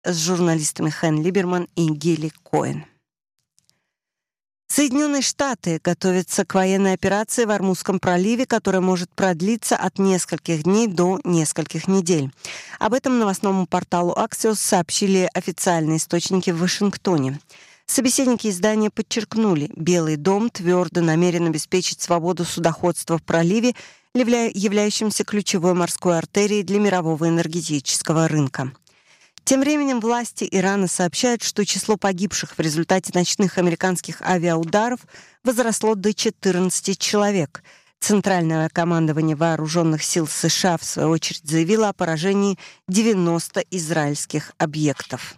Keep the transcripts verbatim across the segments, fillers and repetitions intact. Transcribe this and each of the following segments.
с журналистами Хэн Либерман и Гилли Коэн. Соединенные Штаты готовятся к военной операции в Ормузском проливе, которая может продлиться от нескольких дней до нескольких недель. Об этом новостному порталу Axios сообщили официальные источники в Вашингтоне. Собеседники издания подчеркнули, Белый дом твердо намерен обеспечить свободу судоходства в проливе, являющемся ключевой морской артерией для мирового энергетического рынка. Тем временем власти Ирана сообщают, что число погибших в результате ночных американских авиаударов возросло до четырнадцати человек. Центральное командование вооруженных сил США, в свою очередь, заявило о поражении девяноста израильских объектов.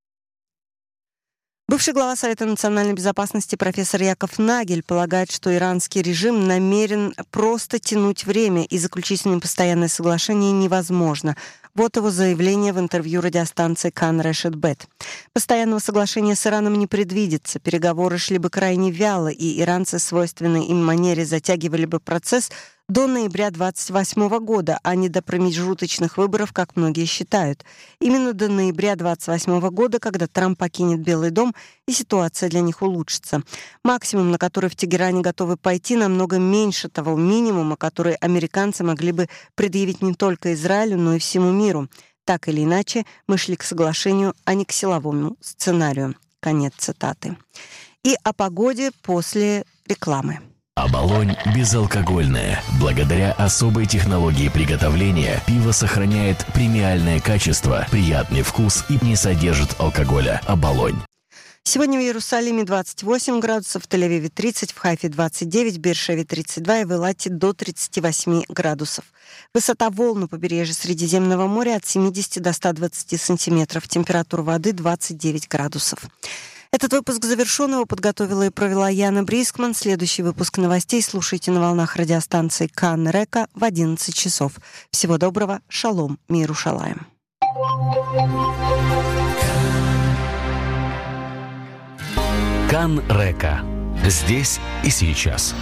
Бывший глава Совета национальной безопасности профессор Яков Нагель полагает, что иранский режим намерен просто тянуть время, и заключить с ним постоянное соглашение невозможно. Вот его заявление в интервью радиостанции Кан Решет Бет. Постоянного соглашения с Ираном не предвидится. Переговоры шли бы крайне вяло, и иранцы в свойственной им манере затягивали бы процесс до ноября двадцать восьмого года, а не до промежуточных выборов, как многие считают. Именно до ноября двадцать восьмого года, когда Трамп покинет Белый дом, и ситуация для них улучшится. Максимум, на который в Тегеране готовы пойти, намного меньше того минимума, который американцы могли бы предъявить не только Израилю, но и всему миру. Так или иначе, мы шли к соглашению, а не к силовому сценарию. Конец цитаты. И о погоде после рекламы. Оболонь безалкогольная. Благодаря особой технологии приготовления пиво сохраняет премиальное качество, приятный вкус и не содержит алкоголя. Оболонь. Сегодня в Иерусалиме двадцать восемь градусов, в Тель-Авиве тридцать, в Хайфе двадцать девять, в Беэр-Шеве тридцать два и в Элате до тридцати восьми градусов. Высота волн у побережья Средиземного моря от семидесяти до ста двадцати сантиметров. Температура воды двадцать девять градусов. Этот выпуск завершен, его подготовила и провела Яна Брискман. Следующий выпуск новостей слушайте на волнах радиостанции Кан Река в одиннадцать часов. Всего доброго, шалом, миру шалаем. Кан Река. Здесь и сейчас.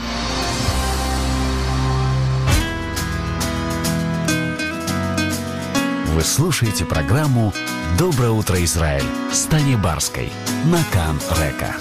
Вы слушаете программу «Доброе утро, Израиль» с Таней Барской на Кан Река.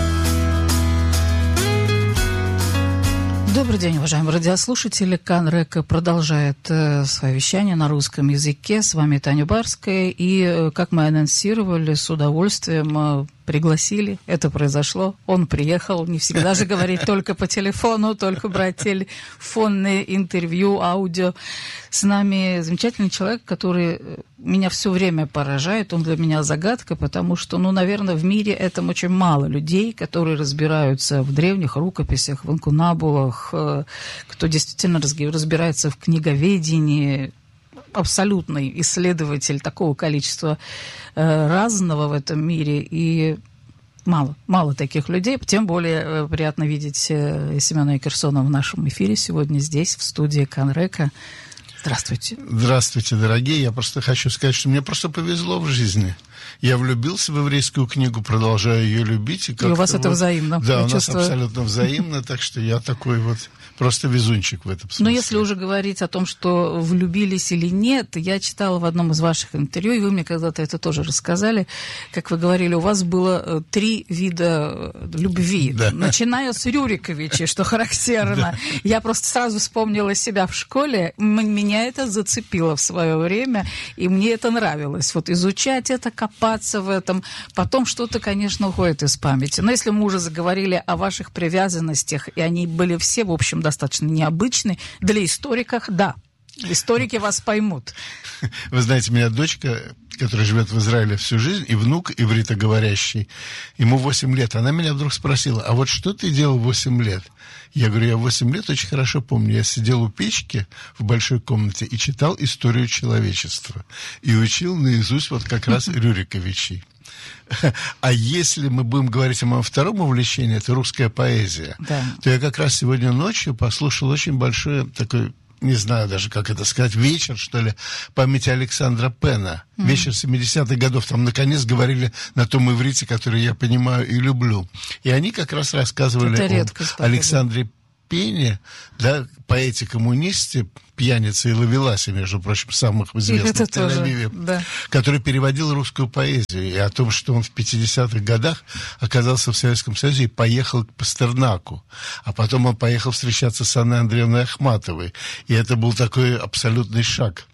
Добрый день, уважаемые радиослушатели. Кан Река продолжает э, свое вещание на русском языке. С вами Таня Барская. И, э, как мы анонсировали, с удовольствием э, пригласили. Это произошло. Он приехал. Не всегда же говорить только по телефону, только брать телефонные интервью, аудио. С нами замечательный человек, который меня все время поражает. Он для меня загадка, потому что, ну, наверное, в мире этом очень мало людей, которые разбираются в древних рукописях, в инкунабулах, кто действительно разбирается в книговедении. Абсолютный исследователь такого количества э, разного в этом мире, и мало, мало таких людей. Тем более э, приятно видеть э, Семена Экерсона в нашем эфире сегодня здесь, в студии Кан Река. Здравствуйте. Здравствуйте, дорогие. Я просто хочу сказать, что мне просто повезло в жизни. Я влюбился в еврейскую книгу, продолжаю ее любить. И, и у вас это вот, взаимно. Да, я у чувствую. нас абсолютно взаимно, так что я такой вот просто везунчик в этом смысле. Но если уже говорить о том, что влюбились или нет, я читала в одном из ваших интервью, и вы мне когда-то это тоже рассказали, как вы говорили, у вас было три вида любви, да. Начиная с Рюриковича, что характерно. Да. Я просто сразу вспомнила себя в школе, меня это зацепило в свое время, и мне это нравилось. Вот изучать это, копаться в этом, потом что-то, конечно, уходит из памяти. Но если мы уже заговорили о ваших привязанностях, и они были все, в общем, достаточно необычны, для историков, да, историки вас поймут. Вы знаете, у меня дочка, которая живет в Израиле всю жизнь, и внук ивритоговорящий, ему восемь лет. Она меня вдруг спросила, а вот что ты делал в восемь лет? Я говорю, я в восемь лет очень хорошо помню. Я сидел у печки в большой комнате и читал историю человечества. И учил наизусть вот как раз Рюриковичей. А если мы будем говорить о моем втором увлечении, это русская поэзия, да. То я как раз сегодня ночью послушал очень большой такой, не знаю даже, как это сказать, вечер, что ли, памяти Александра Пена. Mm-hmm. Вечер семидесятых годов. Там, наконец, говорили на том иврите, который я понимаю и люблю. И они как раз рассказывали о Александре пение, да, поэте-коммунисте, пьянице и ловеласе, между прочим, самых известных в Тель-Авиве, да. который переводил русскую поэзию, и о том, что он в пятидесятых годах оказался в Советском Союзе и поехал к Пастернаку, а потом он поехал встречаться с Анной Андреевной Ахматовой, и это был такой абсолютный шаг.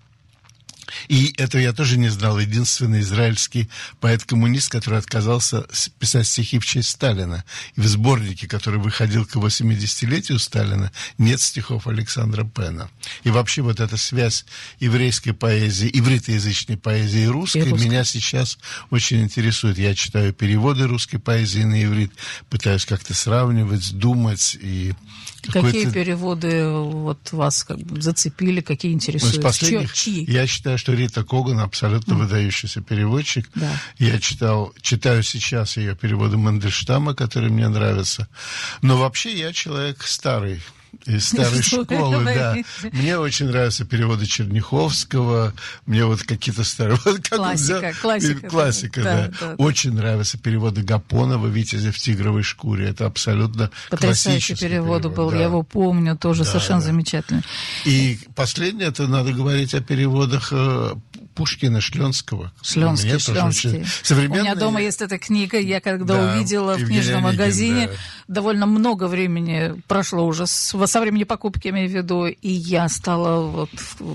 И это я тоже не знал. Единственный израильский поэт-коммунист, который отказался писать стихи в честь Сталина. И в сборнике, который выходил к восьмидесятилетию Сталина, нет стихов Александра Пена. И вообще вот эта связь еврейской поэзии, ивритоязычной поэзии и русской, и русской меня сейчас очень интересует. Я читаю переводы русской поэзии на иврит, пытаюсь как-то сравнивать, думать. И какие переводы вот вас как бы зацепили, какие интересуют? Из последних, чьи? Я считаю, что Рита Коган абсолютно mm. выдающийся переводчик. Да. Я читал, читаю сейчас ее переводы Мандельштама, которые мне нравятся. Но вообще я человек старый. Из старой школы, да. Мне очень нравятся переводы Черняховского, мне вот какие-то старые... Классика, классика. Классика, да. да. да очень да. нравятся переводы Гапонова «Витязя в тигровой шкуре». Это абсолютно потрясающий перевод был, да. я его помню, тоже да, совершенно да. замечательный. И последнее, это надо говорить о переводах Пушкина, Шленского. Шленский, Шленский. Современные... У меня дома есть эта книга, я когда да, увидела в книжном Онегин, магазине, да. довольно много времени прошло уже с, со времени покупки, имею в виду, и я стала вот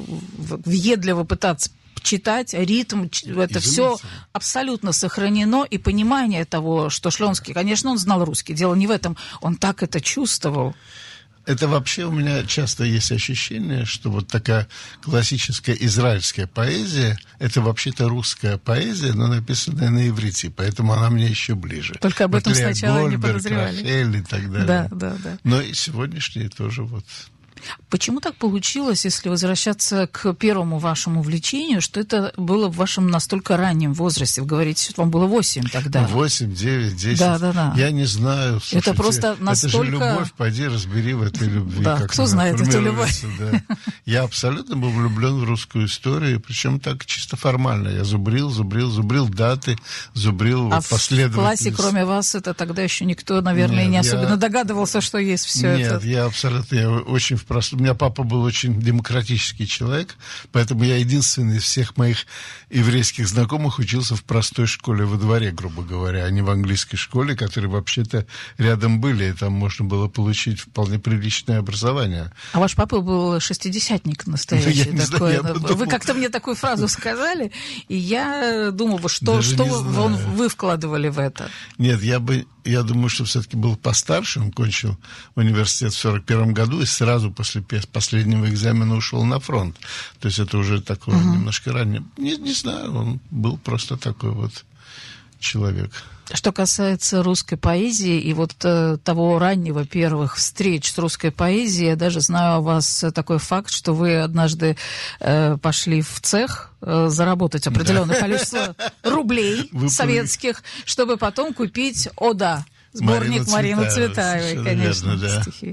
въедливо пытаться читать, ритм, это все абсолютно сохранено, и понимание того, что Шленский, конечно, он знал русский, дело не в этом, он так это чувствовал. Это вообще у меня часто есть ощущение, что вот такая классическая израильская поэзия, это вообще-то русская поэзия, но написанная на иврите, поэтому она мне еще ближе. Только об этом вот сначала Гольберг, не подозревали. Рахель и так далее. Да, да, да. Но и сегодняшние тоже вот... Почему так получилось, если возвращаться к первому вашему увлечению, что это было в вашем настолько раннем возрасте? Вы говорите, что вам было восемь тогда. восемь, девять, десять. Да, да, да. Я не знаю. Слушайте, это просто настолько... Это же любовь, пойди разбери в этой любви. Да, как кто знает эту любовь. Да. Я абсолютно был влюблен в русскую историю, причем так чисто формально. Я зубрил, зубрил, зубрил даты, зубрил а вот последовательность. А в классе, кроме вас, это тогда еще никто, наверное, Нет, не я... особенно догадывался, что есть все Нет, это? Нет, я абсолютно, я очень в Просто... У меня папа был очень демократический человек, поэтому я единственный из всех моих еврейских знакомых учился в простой школе во дворе, грубо говоря, а не в английской школе, которые вообще-то рядом были, и там можно было получить вполне приличное образование. А ваш папа был шестидесятник настоящий ну, такой. Знаю, Вы думал... как-то мне такую фразу сказали, и я думал, что, Даже что он, вы вкладывали в это? Нет, я бы Я думаю, что все-таки был постарше. Он кончил университет в сорок первом году и сразу после последнего экзамена ушел на фронт. То есть это уже такое uh-huh. немножко раннее. Не, не знаю, он был просто такой вот человек. Что касается русской поэзии и вот э, того раннего первых встреч с русской поэзией, я даже знаю о вас такой факт, что вы однажды э, пошли в цех э, заработать определенное да. количество рублей Выпали. советских, чтобы потом купить «Ода», сборник Марины Цветаевой, конечно, верно, да. стихи.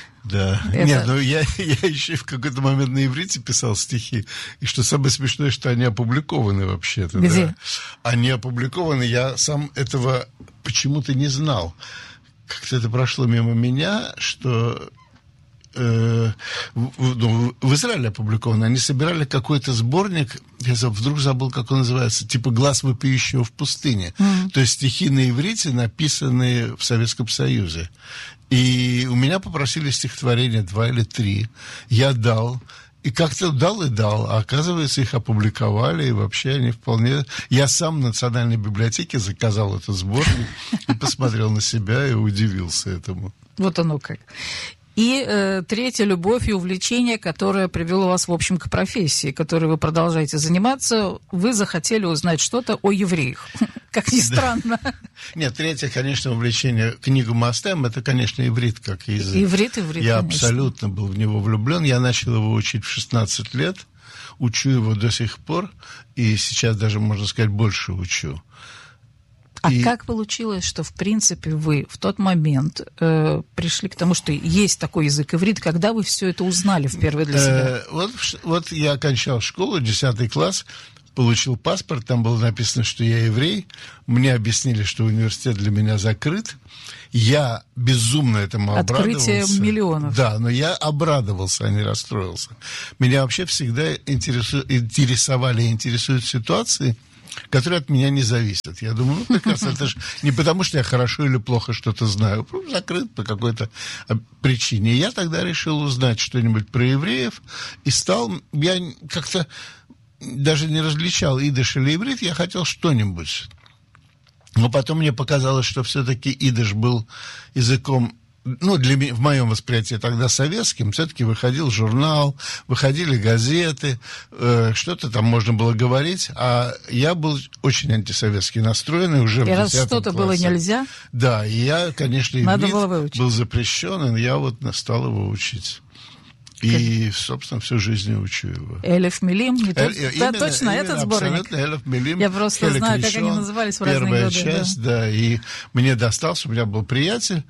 Да. Это... Нет, ну я, я еще в какой-то момент на иврите писал стихи. И что самое смешное, что они опубликованы вообще-то. Где? Да. Они опубликованы, я сам этого почему-то не знал. Как-то это прошло мимо меня, что э, в, ну, в Израиле опубликовано. Они собирали какой-то сборник, я вдруг забыл, как он называется, типа «Глаз вопиющего в пустыне». Mm-hmm. То есть стихи на иврите, написанные в Советском Союзе. И у меня попросили стихотворения два или три. Я дал. И как-то дал и дал. А оказывается, их опубликовали. И вообще они вполне... Я сам в Национальной библиотеке заказал этот сборник и посмотрел на себя и удивился этому. Вот оно как. И э, третья любовь и увлечение, которое привело вас, в общем, к профессии, которой вы продолжаете заниматься. Вы захотели узнать что-то о евреях. Как ни странно. Нет, третье, конечно, увлечение книгу Мастем, это, конечно, иврит как язык. Иврит, иврит, Я конечно. абсолютно был в него влюблен. Я начал его учить в шестнадцать лет. Учу его до сих пор. И сейчас даже, можно сказать, больше учу. А и... как получилось, что, в принципе, вы в тот момент э, пришли к тому, что есть такой язык иврит, когда вы все это узнали впервые для себя? Э, вот, вот я окончал школу, десятый класс, получил паспорт, там было написано, что я еврей. Мне объяснили, что университет для меня закрыт. Я безумно этому обрадовался. Открытие миллионов. Да, но я обрадовался, а не расстроился. Меня вообще всегда интересу... интересовали и интересуют ситуации, которые от меня не зависят. Я думаю, ну, прекрасно, это же не потому, что я хорошо или плохо что-то знаю, просто закрыт по какой-то причине. И я тогда решил узнать что-нибудь про евреев, и стал, я как-то даже не различал идыш или иврит, я хотел что-нибудь. Но потом мне показалось, что все-таки идыш был языком, ну, для меня, в моем восприятии тогда советским, все-таки выходил журнал, выходили газеты, э, что-то там можно было говорить, а я был очень антисоветски настроенный уже в десятом классе. И раз что-то было нельзя? Да, и я, конечно, Надо было выучить. Был запрещен, и я вот стал его учить. И, собственно, всю жизнь учу его. Элеф Милим? Не Эль, тот, именно, да, точно, именно, этот сборник? Абсолютно, Элеф Милим. Я просто Хелек знаю, Ришон, как они назывались в разные первая годы. часть, да. да, и мне достался, у меня был приятель,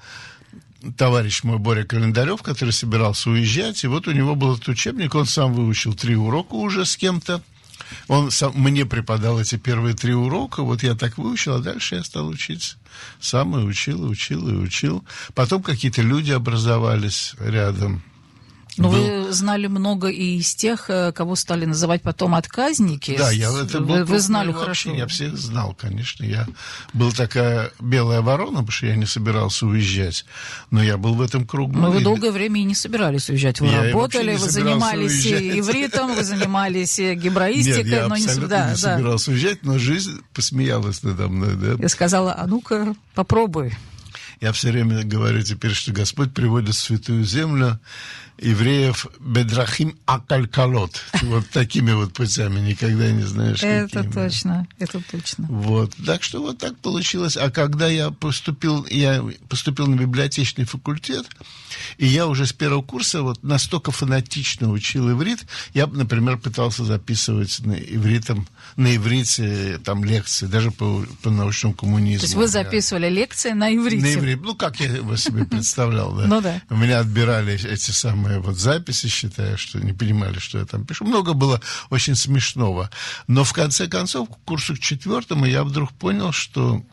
товарищ мой Боря Календарев, который собирался уезжать, и вот у него был этот учебник, он сам выучил три урока уже с кем-то. Он сам, мне преподал эти первые три урока, вот я так выучил, а дальше я стал учиться. Сам и учил, и учил, и учил. Потом какие-то люди образовались рядом. Но был... вы знали много и из тех, кого стали называть потом отказники. Да, я это был вы, вы знали хорошо. Вообще, я всех знал, конечно. Я был такая белая ворона, потому что я не собирался уезжать. Но я был в этом кругу. Но вы и... долгое время и не собирались уезжать. Вы я работали, вы занимались уезжать. ивритом, вы занимались гебраистикой. Нет, я но абсолютно не, да, не да. собирался уезжать, но жизнь посмеялась надо мной. Да? Я сказала, а ну-ка, попробуй. Я все время говорю теперь, что Господь приводит в святую землю евреев бедрахим акалькалот. Вот такими вот путями, никогда не знаешь, это какими. Это точно, это точно. Вот, так что вот так получилось. А когда я поступил, я поступил на библиотечный факультет, и я уже с первого курса вот настолько фанатично учил иврит, я, например, пытался записывать на ивритом, на иврите там лекции, даже по, по научному коммунизму. То есть вы записывали лекции на иврите? На иврите. Ну, как я его себе представлял, да. Ну да. У меня отбирали эти самые вот записи, считая, что не понимали, что я там пишу. Много было очень смешного. Но в конце концов, к курсу к четвертому я вдруг понял, что,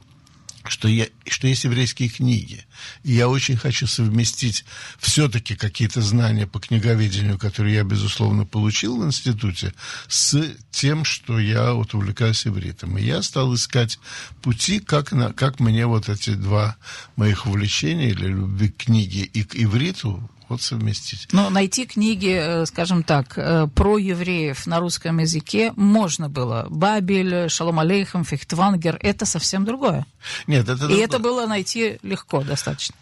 что, я, что есть еврейские книги. И я очень хочу совместить все-таки какие-то знания по книговедению, которые я, безусловно, получил в институте, с тем, что я вот увлекаюсь ивритом. И я стал искать пути, как, на, как мне вот эти два моих увлечения или любви к книге и к ивриту вот совместить. Но найти книги, скажем так, про евреев на русском языке можно было. Бабель, Шалом Алейхем, Фихтвангер, это совсем другое. Нет, это И другое. это было найти легко достаточно.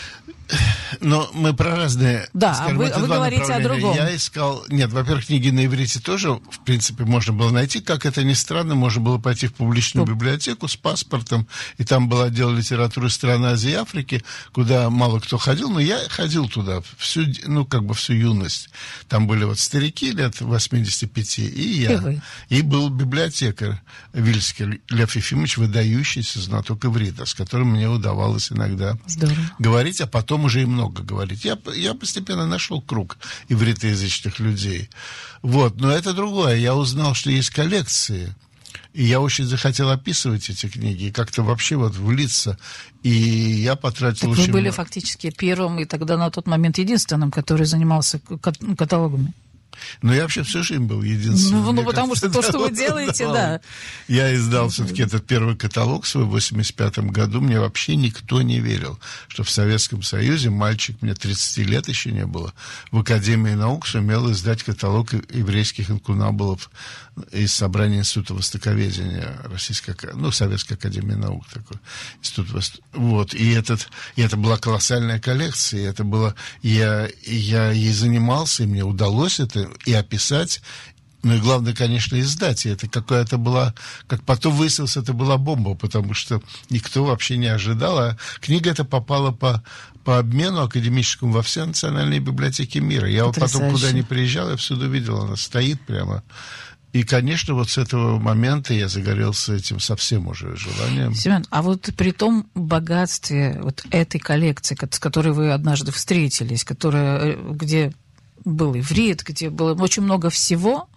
Но мы про разные... Да, скажем, вы, это вы два говорите о другом. Я искал... Нет, во-первых, книги на иврите тоже, в принципе, можно было найти. Как это ни странно, можно было пойти в публичную ну. библиотеку с паспортом, и там был отдел литературы стран Азии и Африки, куда мало кто ходил, но я ходил туда всю, ну, как бы всю юность. Там были вот старики лет восьмидесяти пяти, и я. И вы. И был библиотекарь Вильский Лев Ефимович, выдающийся знаток иврита, с которым мне удавалось иногда Здорово. говорить, а потом уже и много говорить. Я, я постепенно нашел круг ивритоязычных людей. Вот. Но это другое. Я узнал, что есть коллекции. И я очень захотел описывать эти книги и как-то вообще вот влиться. И я потратил так очень... Вы были много... фактически первым и тогда на тот момент единственным, который занимался каталогами. Но я вообще всю жизнь был единственным. Ну, ну потому что то, что вы делаете, да. Я издал все-таки этот первый каталог свой в восемьдесят пятом году. Мне вообще никто не верил, что в Советском Союзе мальчик, мне тридцати лет еще не было, в Академии наук сумел издать каталог еврейских инкунабулов из собрания Института Востоковедения Российской, ну, Советской Академии наук такой. Институт Вост... Вот. И, этот, и это была колоссальная коллекция. И это было... Я, я ей занимался, и мне удалось это и описать, ну и главное, конечно, издать. И это какая-то была, как потом выяснилось, это была бомба, потому что никто вообще не ожидал. А книга эта попала по, по обмену академическому во все национальные библиотеки мира. Я вот потом куда ни приезжал, я всюду видел, она стоит прямо. И, конечно, вот с этого момента я загорелся этим совсем уже желанием. Семен, а вот при том богатстве вот этой коллекции, с которой вы однажды встретились, которая, где был иврит, где было очень много всего,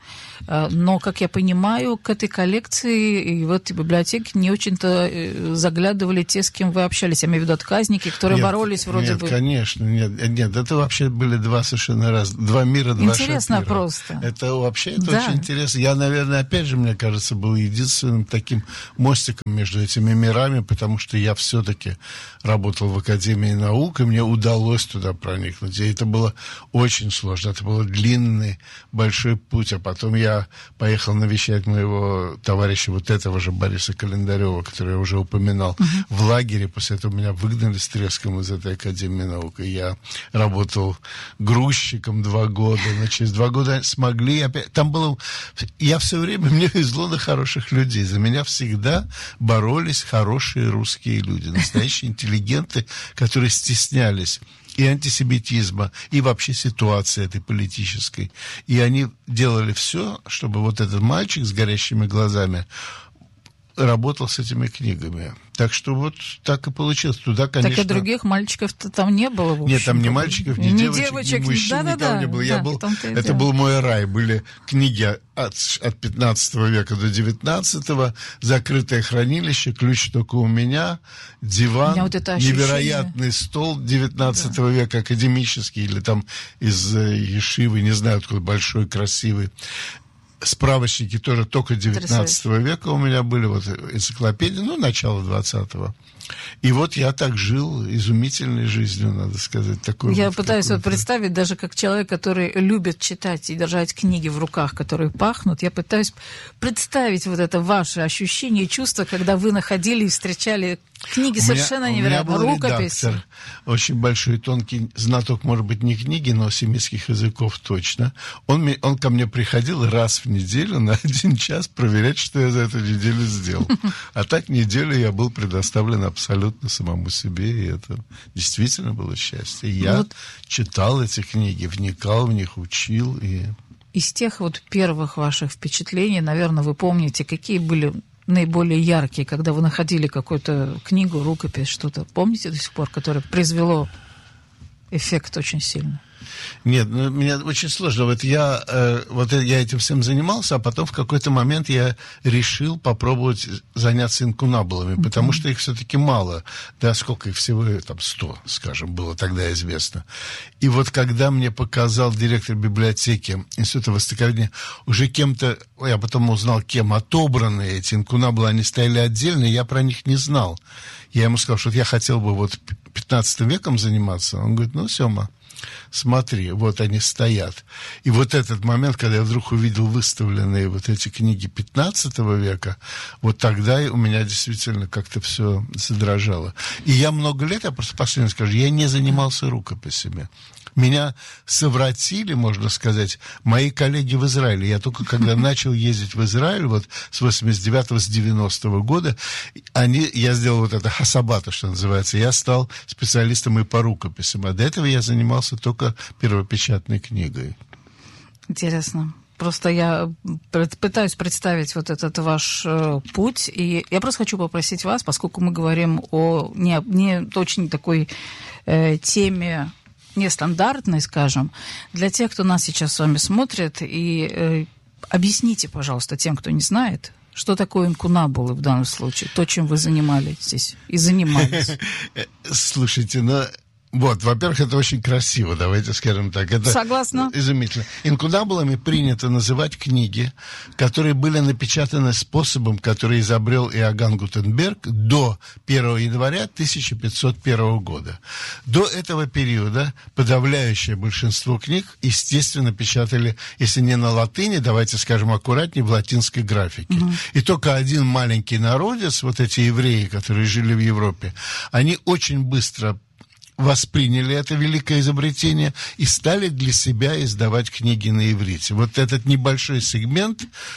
Но, как я понимаю, к этой коллекции и в этой библиотеке не очень-то заглядывали те, с кем вы общались. Я имею в виду отказники, которые нет, боролись вроде нет, бы... Нет, конечно, нет, нет. Это вообще были два совершенно разных, два мира, два шапира. Интересно просто. Это вообще это да. очень интересно. Я, наверное, опять же, мне кажется, был единственным таким мостиком между этими мирами, потому что я все-таки работал в Академии наук, и мне удалось туда проникнуть. И это было очень сложно. Это был длинный, большой путь. А потом я поехал навещать моего товарища, вот этого же Бориса Календарева, который я уже упоминал, uh-huh. в лагере. После этого меня выгнали с треском из этой Академии наук. И я работал грузчиком два года. Но через два года смогли опять... Там было... Я все время... Мне везло на хороших людей. За меня всегда боролись хорошие русские люди. Настоящие интеллигенты, которые стеснялись и антисемитизма, и вообще ситуации этой политической. И они делали все, чтобы вот этот мальчик с горящими глазами работал с этими книгами. Так что вот так и получилось. Туда, конечно... Так и других мальчиков-то там не было, в общем. Нет, там ни мальчиков, ни, ни девочек, девочек, ни мужчин, да, никого да, не было. Да, Я был... Это был мой рай. Были книги от, от пятнадцатого века до девятнадцатого, закрытое хранилище, ключ только у меня, диван, меня вот это невероятный стол девятнадцатого да. века, академический, или там из Ешивы, не знаю, откуда, большой, красивый. Справочники тоже только девятнадцатого века у меня были, вот энциклопедии, ну, начало двадцатого. И вот я так жил изумительной жизнью, надо сказать. Такой я вот, пытаюсь такой, вот представить, даже как человек, который любит читать и держать книги в руках, которые пахнут, я пытаюсь представить вот это ваше ощущение и чувство, когда вы находили и встречали книги совершенно невероятные, рукописи. Редактор, очень большой, тонкий знаток, может быть, не книги, но семитских языков точно. Он, он ко мне приходил раз в неделю на один час проверять, что я за эту неделю сделал. А так неделю я был предоставлен абсолютно самому себе, и это действительно было счастье. И я вот читал эти книги, вникал в них, учил. И... Из тех вот первых ваших впечатлений, наверное, вы помните, какие были наиболее яркие, когда вы находили какую-то книгу, рукопись, что-то, помните до сих пор, которое произвело эффект очень сильно? Нет, ну, мне очень сложно. Вот я, э, вот я этим всем занимался, а потом в какой-то момент я решил попробовать заняться инкунабулами, mm-hmm. потому что их все-таки мало. Да, сколько их всего, там, сто, скажем, было тогда известно. И вот когда мне показал директор библиотеки Института Востоковедения, уже кем-то, я потом узнал, кем отобраны эти инкунабулы, они стояли отдельно, я про них не знал. Я ему сказал, что я хотел бы вот пятнадцатым веком заниматься. Он говорит, ну, Сёма, смотри, вот они стоят. И вот этот момент, когда я вдруг увидел выставленные вот эти книги пятнадцатого века, вот тогда у меня действительно как-то все задрожало. И я много лет, я просто последнее скажу, я не занимался рукописями. Меня совратили, можно сказать, мои коллеги в Израиле. Я только когда начал ездить в Израиль, вот с восемьдесят девятого, с девяностого года, они, я сделал вот это хасабата, что называется, я стал специалистом и по рукописям. А до этого я занимался только первопечатной книгой. Интересно. Просто я пытаюсь представить вот этот ваш э, путь, и я просто хочу попросить вас, поскольку мы говорим о не, не очень такой э, теме, нестандартной, скажем, для тех, кто нас сейчас с вами смотрит, и э, объясните, пожалуйста, тем, кто не знает, что такое инкунабулы в данном случае, то, чем вы занимались здесь и занимались. Слушайте, ну... Вот, во-первых, это очень красиво, давайте скажем так. Это согласна. Изумительно. Инкунабулами принято называть книги, которые были напечатаны способом, который изобрел Иоганн Гутенберг до первого января тысяча пятьсот первого года. До этого периода подавляющее большинство книг, естественно, печатали, если не на латыни, давайте скажем аккуратнее, в латинской графике. Угу. И только один маленький народец, вот эти евреи, которые жили в Европе, они очень быстро восприняли это великое изобретение и стали для себя издавать книги на иврите. Вот этот небольшой сегмент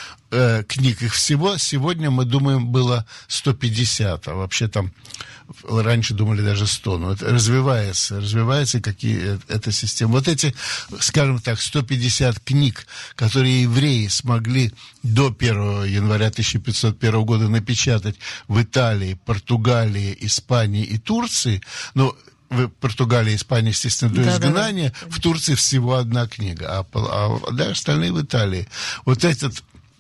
э, книг, их всего сегодня, мы думаем, было сто пятьдесят, а вообще там раньше думали даже сто, но это развивается, развивается какие, эта система. Вот эти, скажем так, сто пятьдесят книг, которые евреи смогли до первого января тысяча пятьсот первого года напечатать в Италии, Португалии, Испании и Турции, но в Португалии, Испании, естественно, до да, изгнания, да, да. в Турции всего одна книга, а, а да, остальные в Италии. Вот этот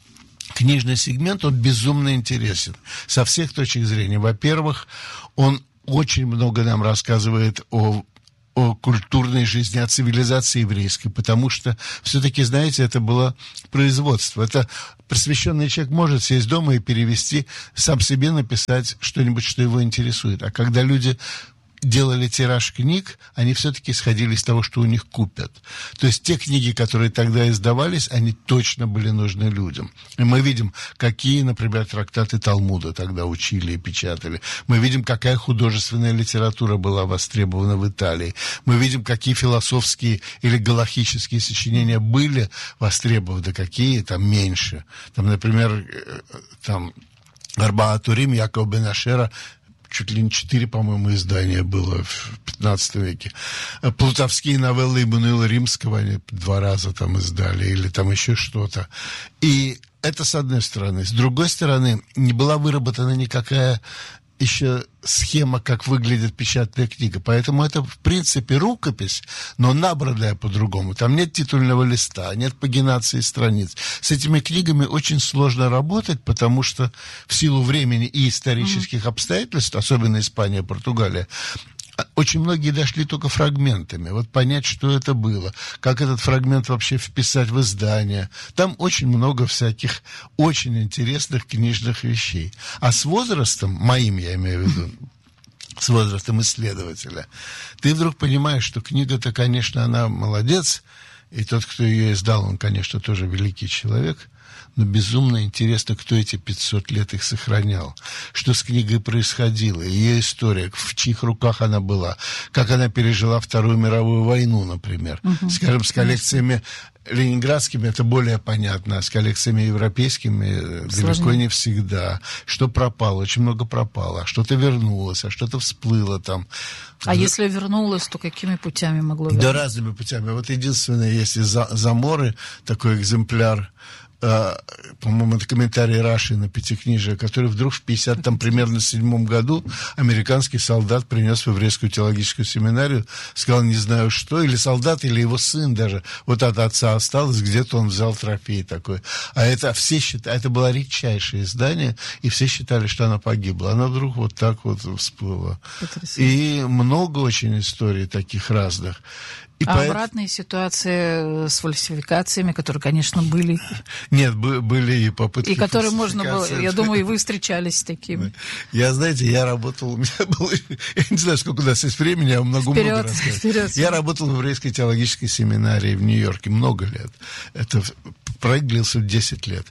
книжный сегмент, он безумно интересен со всех точек зрения. Во-первых, он очень много нам рассказывает о о культурной жизни, о цивилизации еврейской, потому что все-таки, знаете, это было производство. Это просвещенный человек может сесть дома и перевести, сам себе написать что-нибудь, что его интересует. А когда люди делали тираж книг, они все-таки исходили из того, что у них купят. То есть те книги, которые тогда издавались, они точно были нужны людям. И мы видим, какие, например, трактаты Талмуда тогда учили и печатали. Мы видим, какая художественная литература была востребована в Италии. Мы видим, какие философские или галахические сочинения были востребованы, какие там меньше. Там, например, там Арбаат Турим Якова бен Ашера, чуть ли не четыре, по-моему, издания было в пятнадцатом веке. Плутовские новеллы Иммануила Римского они два раза там издали, или там еще что-то. И это с одной стороны. С другой стороны, не была выработана никакая еще схема, как выглядит печатная книга. Поэтому это, в принципе, рукопись, но набранная по-другому. Там нет титульного листа, нет пагинации страниц. С этими книгами очень сложно работать, потому что в силу времени и исторических mm-hmm. обстоятельств, особенно Испания, Португалия, очень многие дошли только фрагментами. Вот понять, что это было, как этот фрагмент вообще вписать в издание. Там очень много всяких очень интересных книжных вещей. А с возрастом, моим я имею в виду, с возрастом исследователя, ты вдруг понимаешь, что книга-то, конечно, она молодец, и тот, кто ее издал, он, конечно, тоже великий человек, но безумно интересно, кто эти пятьсот лет их сохранял, что с книгой происходило, ее история, в чьих руках она была, как она пережила Вторую мировую войну, например. Угу. Скажем, с коллекциями ленинградскими это более понятно, а с коллекциями европейскими сложнее. Далеко не всегда. Что пропало? Очень много пропало. А что-то вернулось, а что-то всплыло там. А да. Если вернулось, то какими путями могло вернуться? Да, разными путями. Вот единственное, если за, Заморы, такой экземпляр, Uh, по-моему, это комментарий Раши на Пятикнижие, который вдруг в пятьдесят, там, примерно седьмом году американский солдат принес в еврейскую теологическую семинарию, сказал, не знаю что, или солдат, или его сын даже, вот от отца осталось, где-то он взял трофей такой. А это все считали, это было редчайшее издание, и все считали, что она погибла. Она вдруг вот так вот всплыла. И много очень историй таких разных. И а поэт... обратные ситуации с фальсификациями, которые, конечно, были. Нет, были и попытки. И которые можно было, я думаю, и вы встречались с такими. Я, знаете, я работал, у меня было, я не знаю, сколько у нас есть времени, я много много рассказываю. Я работал в еврейской теологической семинарии в Нью-Йорке много лет. Это проект длился десять лет.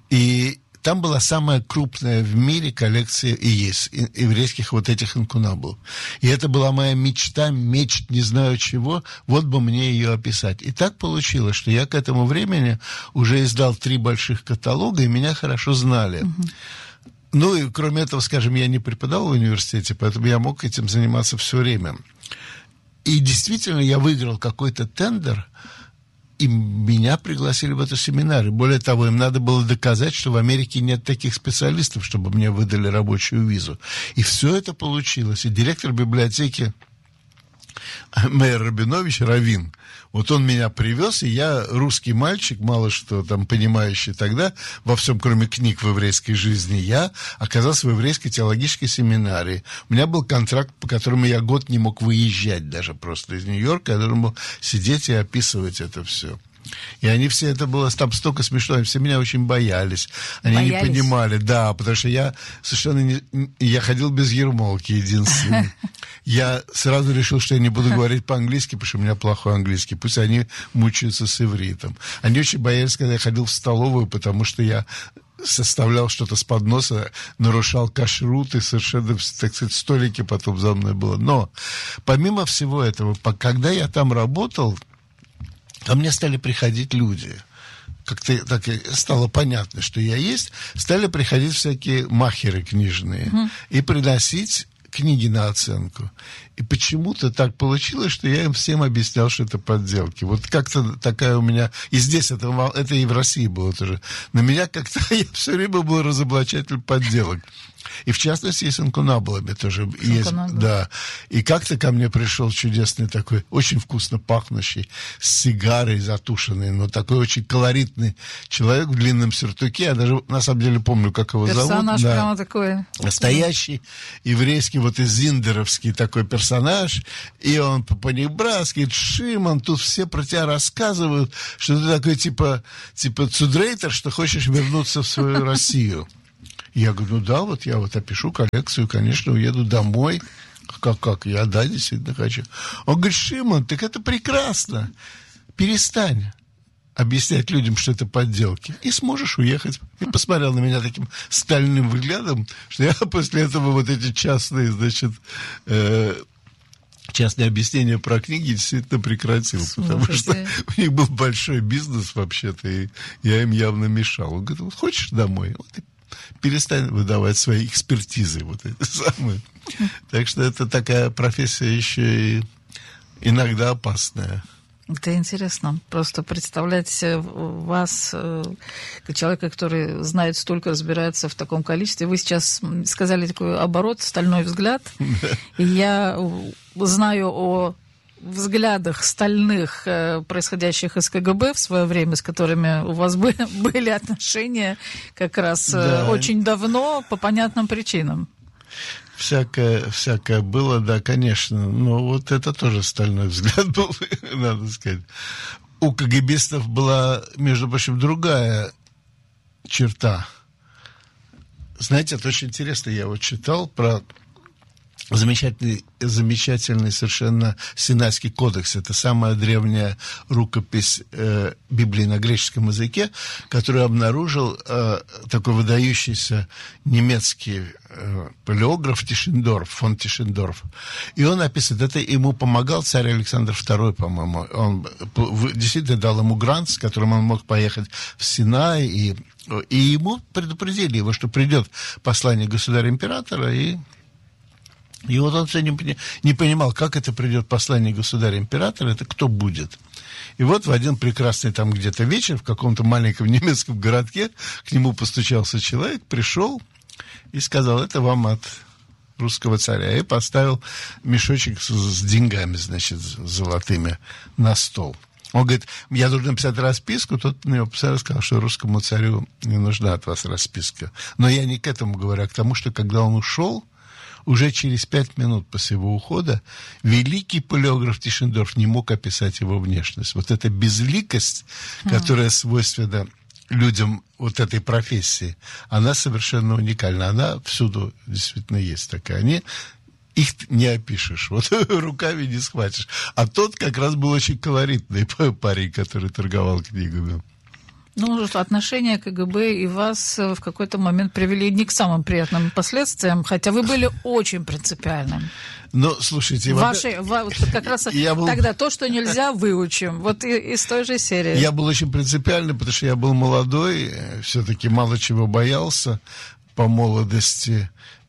И там была самая крупная в мире коллекция и есть еврейских вот этих инкунабулов. И это была моя мечта, мечт, не знаю чего, вот бы мне ее описать. И так получилось, что я к этому времени уже издал три больших каталога, и меня хорошо знали. Угу. Ну и кроме этого, скажем, я не преподавал в университете, поэтому я мог этим заниматься все время. И действительно, я выиграл какой-то тендер, и меня пригласили в эту семинарию. Более того, им надо было доказать, что в Америке нет таких специалистов, чтобы мне выдали рабочую визу. И все это получилось. И директор библиотеки Мейер Рабинович, Равин, вот он меня привез, и я, русский мальчик, мало что там понимающий тогда, во всем, кроме книг в еврейской жизни, я оказался в еврейской теологической семинарии. У меня был контракт, по которому я год не мог выезжать даже просто из Нью-Йорка, я должен был сидеть и описывать это все. И они все, это было там столько смешно, они все меня очень боялись. Они боялись? Не понимали, да, потому что я совершенно не... Я ходил без ермолки единственный. Я сразу решил, что я не буду говорить по-английски, потому что у меня плохой английский. Пусть они мучаются с ивритом. Они очень боялись, когда я ходил в столовую, потому что я составлял что-то с подноса, нарушал кашрут, и совершенно, так сказать, столики потом за мной было. Но помимо всего этого, когда я там работал, ко мне стали приходить люди. Как-то так стало понятно, что я есть. Стали приходить всякие махеры книжные mm-hmm. и приносить книги на оценку. И почему-то так получилось, что я им всем объяснял, что это подделки. Вот как-то такая у меня... И здесь это, это и в России было тоже. На меня как-то... Я все время был разоблачатель подделок. И в частности, и с инкунабулами тоже есть. Да. И как-то ко мне пришел чудесный такой, очень вкусно пахнущий, с сигарой затушенный, но такой очень колоритный человек в длинном сюртуке. Я даже на самом деле помню, как его персонаж зовут. Персонаж прямо да. такой. Настоящий еврейский, вот из зиндеровский такой персонаж. И он по-понебратски, Шимон, тут все про тебя рассказывают, что ты такой типа, типа цудрейтер, что хочешь вернуться в свою Россию. Я говорю, ну да, вот я вот опишу коллекцию, конечно, уеду домой. Как, как? Я, да, действительно хочу. Он говорит, Шимон, так это прекрасно. Перестань объяснять людям, что это подделки, и сможешь уехать. И посмотрел на меня таким стальным взглядом, что я после этого вот эти частные, значит, э, частные объяснения про книги действительно прекратил. Слушайте. Потому что у них был большой бизнес вообще-то, и я им явно мешал. Он говорит, вот хочешь домой? Вот и перестань выдавать свои экспертизы, вот эти самые. Так что это такая профессия еще и иногда опасная. Это интересно. Просто представлять вас, как человека, который знает столько, разбирается в таком количестве. Вы сейчас сказали такой оборот, стальной взгляд. И я знаю о взглядах стальных, происходящих из ка гэ бэ в свое время, с которыми у вас были, были отношения как раз да. очень давно по понятным причинам. Всякое, всякое было, да, конечно. Но вот это тоже стальной взгляд был, надо сказать. У ка гэ бистов была, между прочим, другая черта. Знаете, это очень интересно. Я вот читал про замечательный, замечательный совершенно Синайский кодекс. Это самая древняя рукопись э, Библии на греческом языке, которую обнаружил э, такой выдающийся немецкий э, палеограф Тишендорф, фон Тишендорф. И он описывает, это ему помогал царь Александр второй, по-моему. Он действительно дал ему грант, с которым он мог поехать в Синай, и, и ему предупредили его, что придет послание государя-императора, и И вот он все не, не понимал, как это придет послание государя-императора, это кто будет. И вот в один прекрасный там где-то вечер в каком-то маленьком немецком городке к нему постучался человек, пришел и сказал, это вам от русского царя. И поставил мешочек с, с деньгами, значит, золотыми на стол. Он говорит, я должен написать расписку. Тот на него посмотрел и сказал, что русскому царю не нужна от вас расписка. Но я не к этому говорю, а к тому, что когда он ушел, уже через пять минут после его ухода великий палеограф Тишендорф не мог описать его внешность. Вот эта безликость, mm. которая свойственна людям вот этой профессии, она совершенно уникальна. Она всюду действительно есть такая. Они, их не опишешь, вот руками не схватишь. А тот как раз был очень колоритный парень, который торговал книгами. Ну, отношения ка гэ бэ и вас в какой-то момент привели не к самым приятным последствиям, хотя вы были очень принципиальным. Ну, слушайте... Ваши, вот как раз был... тогда то, что нельзя, выучим. Вот и, из той же серии. Я был очень принципиальный, потому что я был молодой, все-таки мало чего боялся по молодости.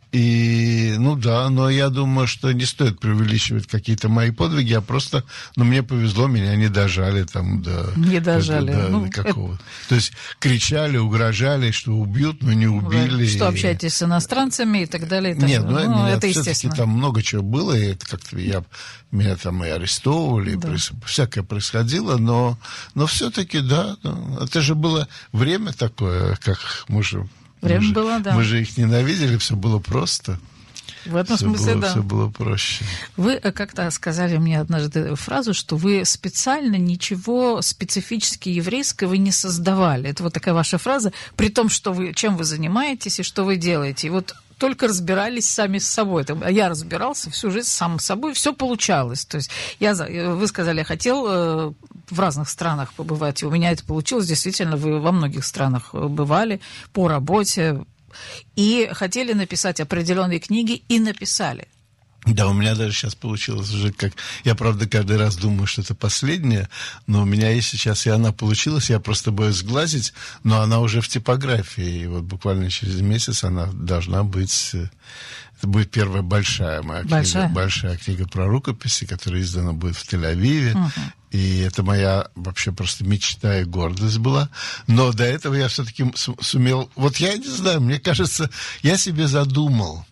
И, ну да, но я думаю, что не стоит преувеличивать какие-то мои подвиги, а просто, ну, мне повезло, меня не дожали там до... Не дожали. До, ну, до какого. Это... То есть кричали, угрожали, что убьют, но не убили. Что и... общаетесь с иностранцами и так далее. И так Нет, далее. ну, ну меня это все-таки естественно. Там много чего было, и это как-то я... Меня там и арестовывали, да. и проис... всякое происходило, но, но все-таки, да, ну, это же было время такое, как мы же... Время мы было, же, да. Мы же их ненавидели, все было просто. В этом все смысле, было, да. Все было проще. Вы как-то сказали мне однажды фразу, что вы специально ничего специфически еврейского не создавали. Это вот такая ваша фраза, при том, что вы, чем вы занимаетесь и что вы делаете. И вот только разбирались сами с собой. Я разбирался всю жизнь сам с собой, все получалось. То есть я, вы сказали, я хотел в разных странах побывать, и у меня это получилось. Действительно, вы во многих странах бывали по работе, и хотели написать определенные книги, и написали. Да, у меня даже сейчас получилось уже как... Я, правда, каждый раз думаю, что это последняя, но у меня есть сейчас, и она получилась, я просто боюсь сглазить, но она уже в типографии, и вот буквально через месяц она должна быть... Это будет первая большая моя большая. книга, большая книга про рукописи, которая издана будет в Тель-Авиве. Uh-huh. И это моя вообще просто мечта и гордость была. Но до этого я все-таки сумел... Вот я не знаю, мне кажется, я себе задумал.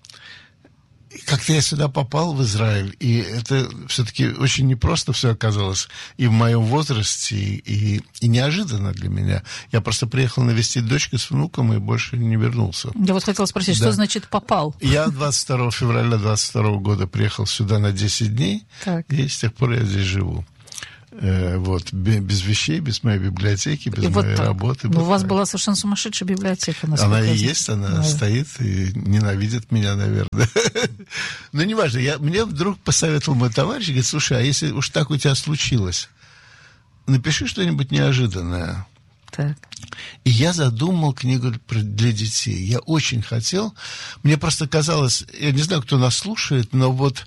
Как-то я сюда попал, в Израиль, и это все-таки очень непросто все оказалось и в моем возрасте, и, и неожиданно для меня. Я просто приехал навестить дочку с внуком и больше не вернулся. Я вот хотела спросить, да. Что значит попал? Я двадцать второго февраля двадцать второго года приехал сюда на десять дней, так. И с тех пор я здесь живу. Вот, без вещей, без моей библиотеки, без и моей вот работы. У вас была совершенно сумасшедшая библиотека. Она и есть, она да. стоит и ненавидит меня, наверное. Но неважно, я, мне вдруг посоветовал мой товарищ, говорит, слушай, а если уж так у тебя случилось, напиши что-нибудь неожиданное. Так. И я задумал книгу для детей. Я очень хотел, мне просто казалось, я не знаю, кто нас слушает, но вот...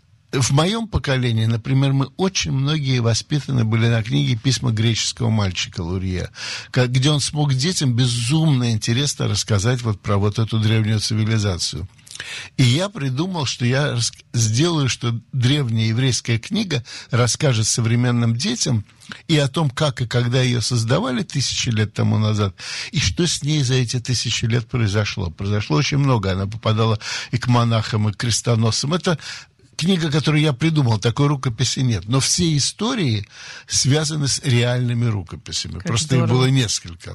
В моем поколении, например, мы очень многие воспитаны были на книге «Письма греческого мальчика» Лурье, где он смог детям безумно интересно рассказать вот про вот эту древнюю цивилизацию. И я придумал, что я сделаю, что древняя еврейская книга расскажет современным детям и о том, как и когда ее создавали тысячи лет тому назад, и что с ней за эти тысячи лет произошло. Произошло очень много. Она попадала и к монахам, и к крестоносцам. Это книга, которую я придумал, такой рукописи нет. Но все истории связаны с реальными рукописями. Как Просто здорово. Их было несколько.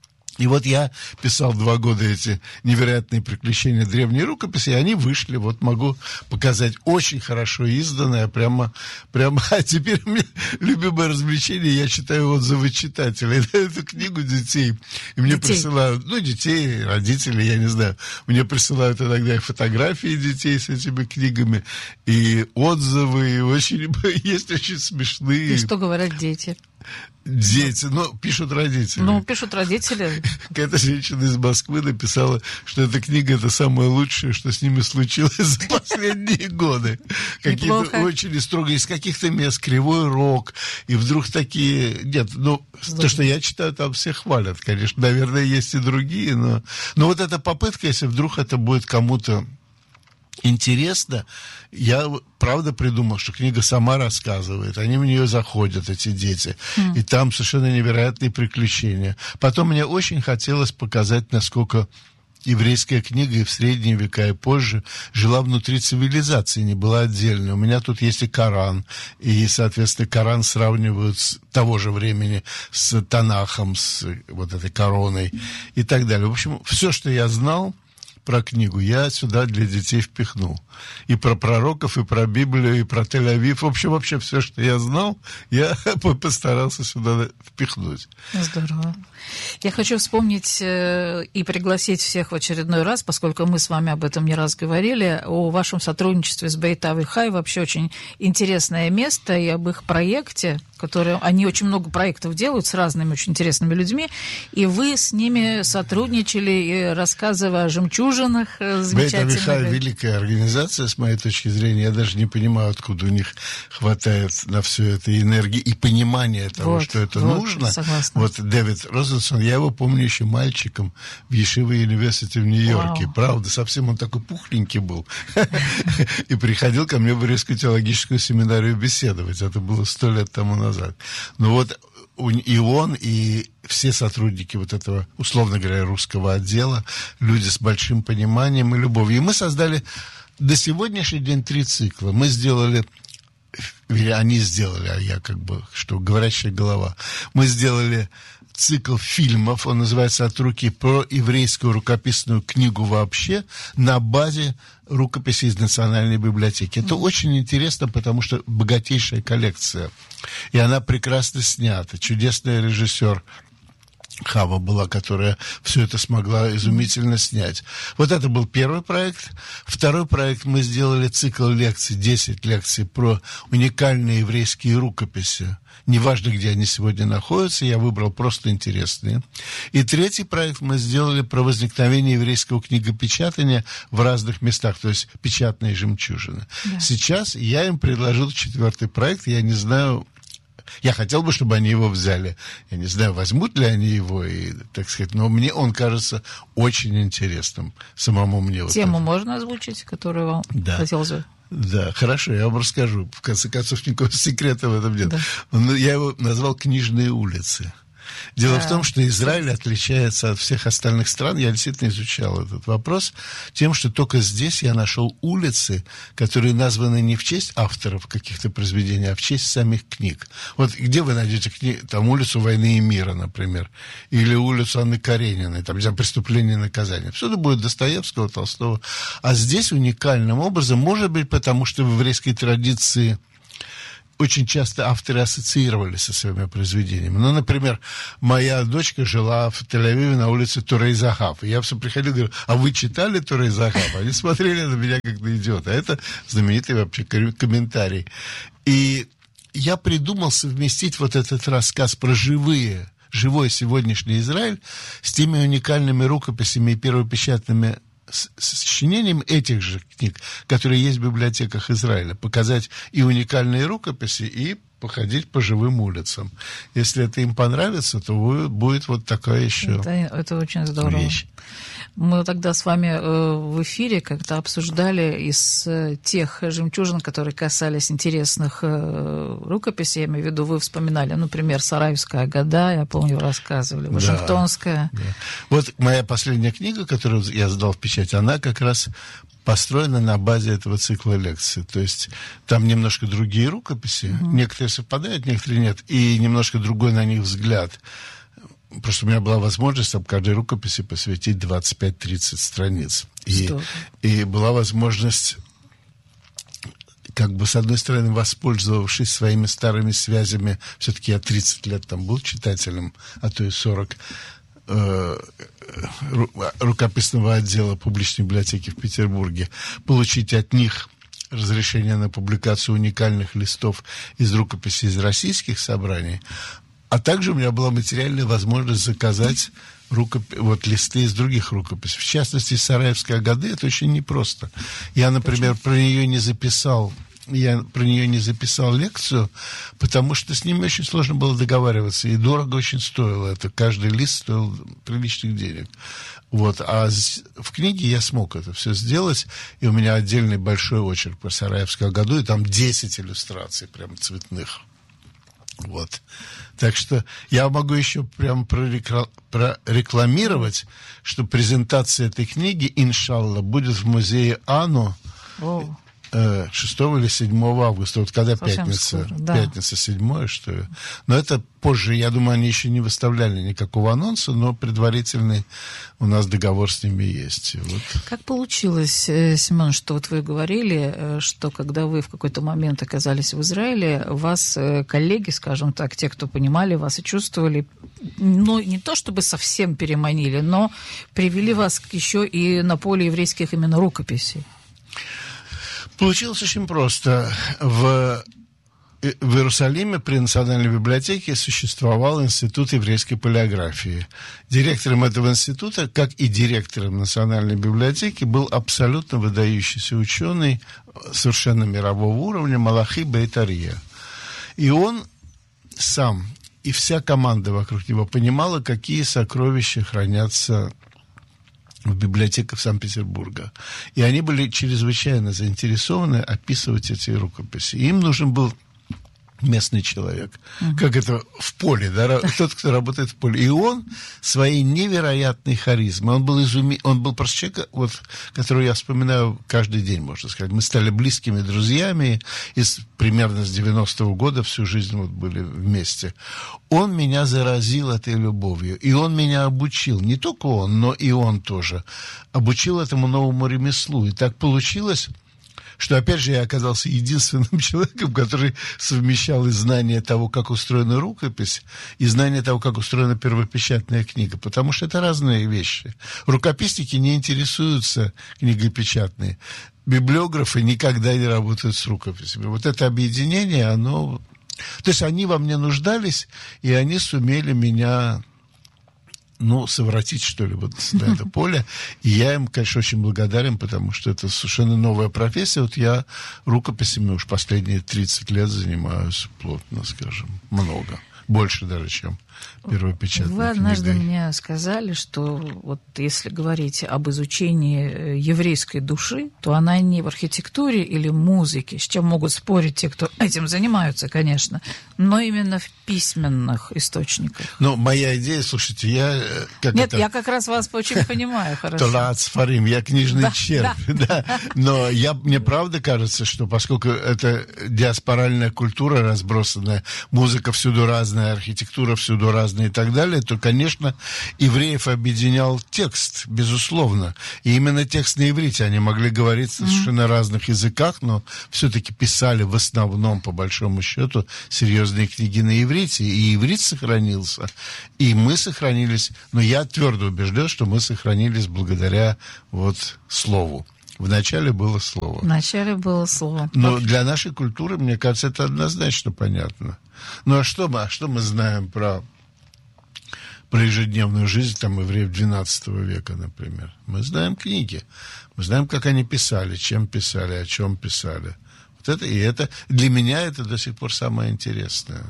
И вот я писал два года эти невероятные приключения древней рукописи, и они вышли, вот могу показать, очень хорошо изданное, прямо, прямо, а теперь у меня любимое развлечение, я читаю отзывы читателей на эту книгу детей, и мне детей. присылают, ну, детей, родителей, я не знаю, мне присылают иногда и фотографии детей с этими книгами, и отзывы, и очень, есть очень смешные. И что говорят дети? Дети, ну, пишут родители. Ну, пишут родители. Какая-то женщина из Москвы написала, что эта книга — это самое лучшее, что с ними случилось за последние годы. Какие-то очень строгие, из каких-то мест, Кривой Рог, и вдруг такие... Нет, ну, то, что я читаю, там все хвалят, конечно. Наверное, есть и другие, но... Но вот эта попытка, если вдруг это будет кому-то интересно, я правда придумал, что книга сама рассказывает, они в нее заходят, эти дети, mm. и там совершенно невероятные приключения. Потом мне очень хотелось показать, насколько еврейская книга и в средние века, и позже жила внутри цивилизации, не была отдельной. У меня тут есть и Коран, и, соответственно, Коран сравнивают с того же времени с Танахом, с вот этой короной и так далее. В общем, все, что я знал про книгу, я сюда для детей впихнул. И про пророков, и про Библию, и про Тель-Авив. В общем, вообще все, что я знал, я постарался сюда впихнуть. Здорово. Я хочу вспомнить э, и пригласить всех в очередной раз, поскольку мы с вами об этом не раз говорили, о вашем сотрудничестве с Бейт Авихай. Вообще очень интересное место, и об их проекте, которые, они очень много проектов делают с разными очень интересными людьми, и вы с ними сотрудничали, рассказывая о жемчужинах замечательных. Бейт Авихай — великая организация, с моей точки зрения. Я даже не понимаю, откуда у них хватает на все это энергии и понимания того, вот, что это вот, нужно. Согласна. Вот Дэвид Розенсон, я его помню еще мальчиком в Yeshiva University в Нью-Йорке. Вау. Правда, совсем он такой пухленький был. И приходил ко мне в Еврейскую теологическую семинарию беседовать. Это было сто лет тому назад. Ну вот и он, и все сотрудники вот этого, условно говоря, русского отдела, люди с большим пониманием и любовью. И мы создали до сегодняшний день три цикла. Мы сделали, или они сделали, а я как бы, что говорящая голова. Мы сделали цикл фильмов, он называется «От руки», про еврейскую рукописную книгу вообще на базе рукописей из Национальной библиотеки. Это mm-hmm. очень интересно, потому что богатейшая коллекция. И она прекрасно снята. Чудесный режиссер Хава была, которая все это смогла изумительно снять. Вот это был первый проект. Второй проект, мы сделали цикл лекций, десять лекций про уникальные еврейские рукописи. Неважно, где они сегодня находятся, я выбрал просто интересные. И третий проект мы сделали про возникновение еврейского книгопечатания в разных местах, то есть печатные жемчужины. Да. Сейчас я им предложил четвертый проект, я не знаю... Я хотел бы, чтобы они его взяли. Я не знаю, возьмут ли они его, и, так сказать, но мне он кажется очень интересным, самому мне. Тему вот можно озвучить, которую вам да. хотелось бы? Да, хорошо, я вам расскажу. В конце концов, никакого секрета в этом нет. Да. Я его назвал «Книжные улицы». Дело а, в том, что Израиль отличается от всех остальных стран, я действительно изучал этот вопрос, тем, что только здесь я нашел улицы, которые названы не в честь авторов каких-то произведений, а в честь самих книг. Вот где вы найдете кни... там улицу «Войны и мира», например, или улицу Анны Карениной, там, где «Преступление и наказание». Всюду будет Достоевского, Толстого. А здесь уникальным образом, может быть, потому что в еврейской традиции очень часто авторы ассоциировались со своими произведениями. Ну, например, моя дочка жила в Тель-Авиве на улице Турей-Захав. И я все приходил и говорю, а вы читали Турей-Захав? Они смотрели на меня как на идиота. А это знаменитый вообще комментарий. И я придумал совместить вот этот рассказ про живые, живой сегодняшний Израиль с теми уникальными рукописями и первопечатными с сочинением этих же книг, которые есть в библиотеках Израиля, показать и уникальные рукописи, и походить по живым улицам. Если это им понравится, то будет вот такая еще это, это очень здорово. Вещь. Мы тогда с вами в эфире как-то обсуждали из тех жемчужин, которые касались интересных рукописей, я имею в виду, вы вспоминали, например, Сараевская Агада, я помню, рассказывали, Вашингтонская. Да, да. Вот моя последняя книга, которую я сдал в печать, она как раз построена на базе этого цикла лекций. То есть там немножко другие рукописи, mm-hmm. некоторые совпадают, некоторые нет, и немножко другой на них взгляд. Просто у меня была возможность об каждой рукописи посвятить двадцать пять тридцать страниц. И, и была возможность, как бы, с одной стороны, воспользовавшись своими старыми связями, все-таки я тридцать лет там был читателем, а то и сорок, э, рукописного отдела публичной библиотеки в Петербурге, получить от них разрешение на публикацию уникальных листов из рукописей из российских собраний. А также у меня была материальная возможность заказать рукоп... вот, листы из других рукописей. В частности, из Сараевской Агады это очень непросто. Я, например, Почему? про нее не записал, я про нее не записал лекцию, потому что с ними очень сложно было договариваться, и дорого очень стоило это. Каждый лист стоил приличных денег. Вот. А в книге я смог это все сделать, и у меня отдельный большой очерк про Сараевскую Агаду, и там десять иллюстраций прям цветных. Вот. Так что я могу еще прям прорекламировать, что презентация этой книги, иншалла, будет в музее АНУ шестого или седьмого августа. Вот когда Совсем пятница, скоро, да. пятница седьмое, что ли. Но это позже, я думаю, они еще не выставляли никакого анонса, но предварительный у нас договор с ними есть. Вот. Как получилось, Семен, что вот вы говорили, что когда вы в какой-то момент оказались в Израиле, вас коллеги, скажем так, те, кто понимали вас и чувствовали, ну, не то чтобы совсем переманили, но привели вас еще и на поле еврейских именно рукописей? Получилось очень просто. В, в Иерусалиме при Национальной библиотеке существовал Институт еврейской палеографии. Директором этого института, как и директором Национальной библиотеки, был абсолютно выдающийся ученый совершенно мирового уровня Малахи Бейт Арье. И он сам и вся команда вокруг него понимала, какие сокровища хранятся в библиотеках Санкт-Петербурга. И они были чрезвычайно заинтересованы описывать эти рукописи. Им нужен был местный человек. Uh-huh. Как это в поле, да, тот, кто работает в поле. И он своей невероятной харизмой, он был изуми... он был просто человек, вот, которого я вспоминаю каждый день, можно сказать. Мы стали близкими друзьями, и с, примерно с девяностого года всю жизнь вот были вместе. Он меня заразил этой любовью, и он меня обучил, не только он, но и он тоже, обучил этому новому ремеслу. И так получилось, что, опять же, я оказался единственным человеком, который совмещал и знание того, как устроена рукопись, и знание того, как устроена первопечатная книга, потому что это разные вещи. Рукописники не интересуются книгой печатной. Библиографы никогда не работают с рукописями. Вот это объединение, оно... То есть они во мне нуждались, и они сумели меня... ну, совратить, что ли, вот на это поле. И я им, конечно, очень благодарен, потому что это совершенно новая профессия. Вот я рукописями уж последние тридцать лет занимаюсь плотно, скажем, много. Больше даже, чем первопечатные Вы однажды книги. мне сказали, что вот если говорить об изучении еврейской души, то она не в архитектуре или музыке, с чем могут спорить те, кто этим занимаются, конечно, но именно в письменных источниках. Ну, моя идея, слушайте, я... Как Нет, это? я как раз вас очень понимаю, хорошо. Толаат Сфарим, я книжный Да, червь, да. Но я, мне правда кажется, что поскольку это диаспоральная культура разбросанная, музыка всюду разная, архитектура всюду разная и так далее, то, конечно, евреев объединял текст, безусловно. И именно текст на иврите. Они могли говорить на совершенно разных языках, но все-таки писали в основном, по большому счету, серьезные книги на иврите. И иврит сохранился, и мы сохранились. Но я твердо убежден, что мы сохранились благодаря вот слову. Вначале было слово. Вначале было слово. Но для нашей культуры, мне кажется, это однозначно понятно. Ну а что мы, а что мы знаем про, про ежедневную жизнь там евреев двенадцатого века, например? Мы знаем книги. Мы знаем, как они писали, чем писали, о чем писали. Вот это, и это для меня это до сих пор самое интересное.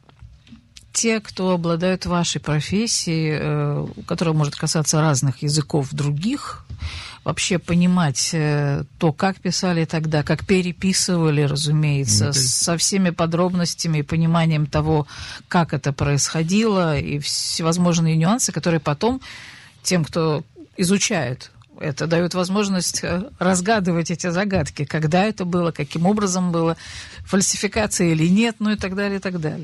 Те, кто обладают вашей профессией, э, которая может касаться разных языков других, вообще понимать э, то, как писали тогда, как переписывали, разумеется, Mm-hmm. со всеми подробностями и пониманием того, как это происходило, и всевозможные нюансы, которые потом тем, кто изучает, это дает возможность разгадывать эти загадки, когда это было, каким образом было, фальсификация или нет, ну и так далее, и так далее.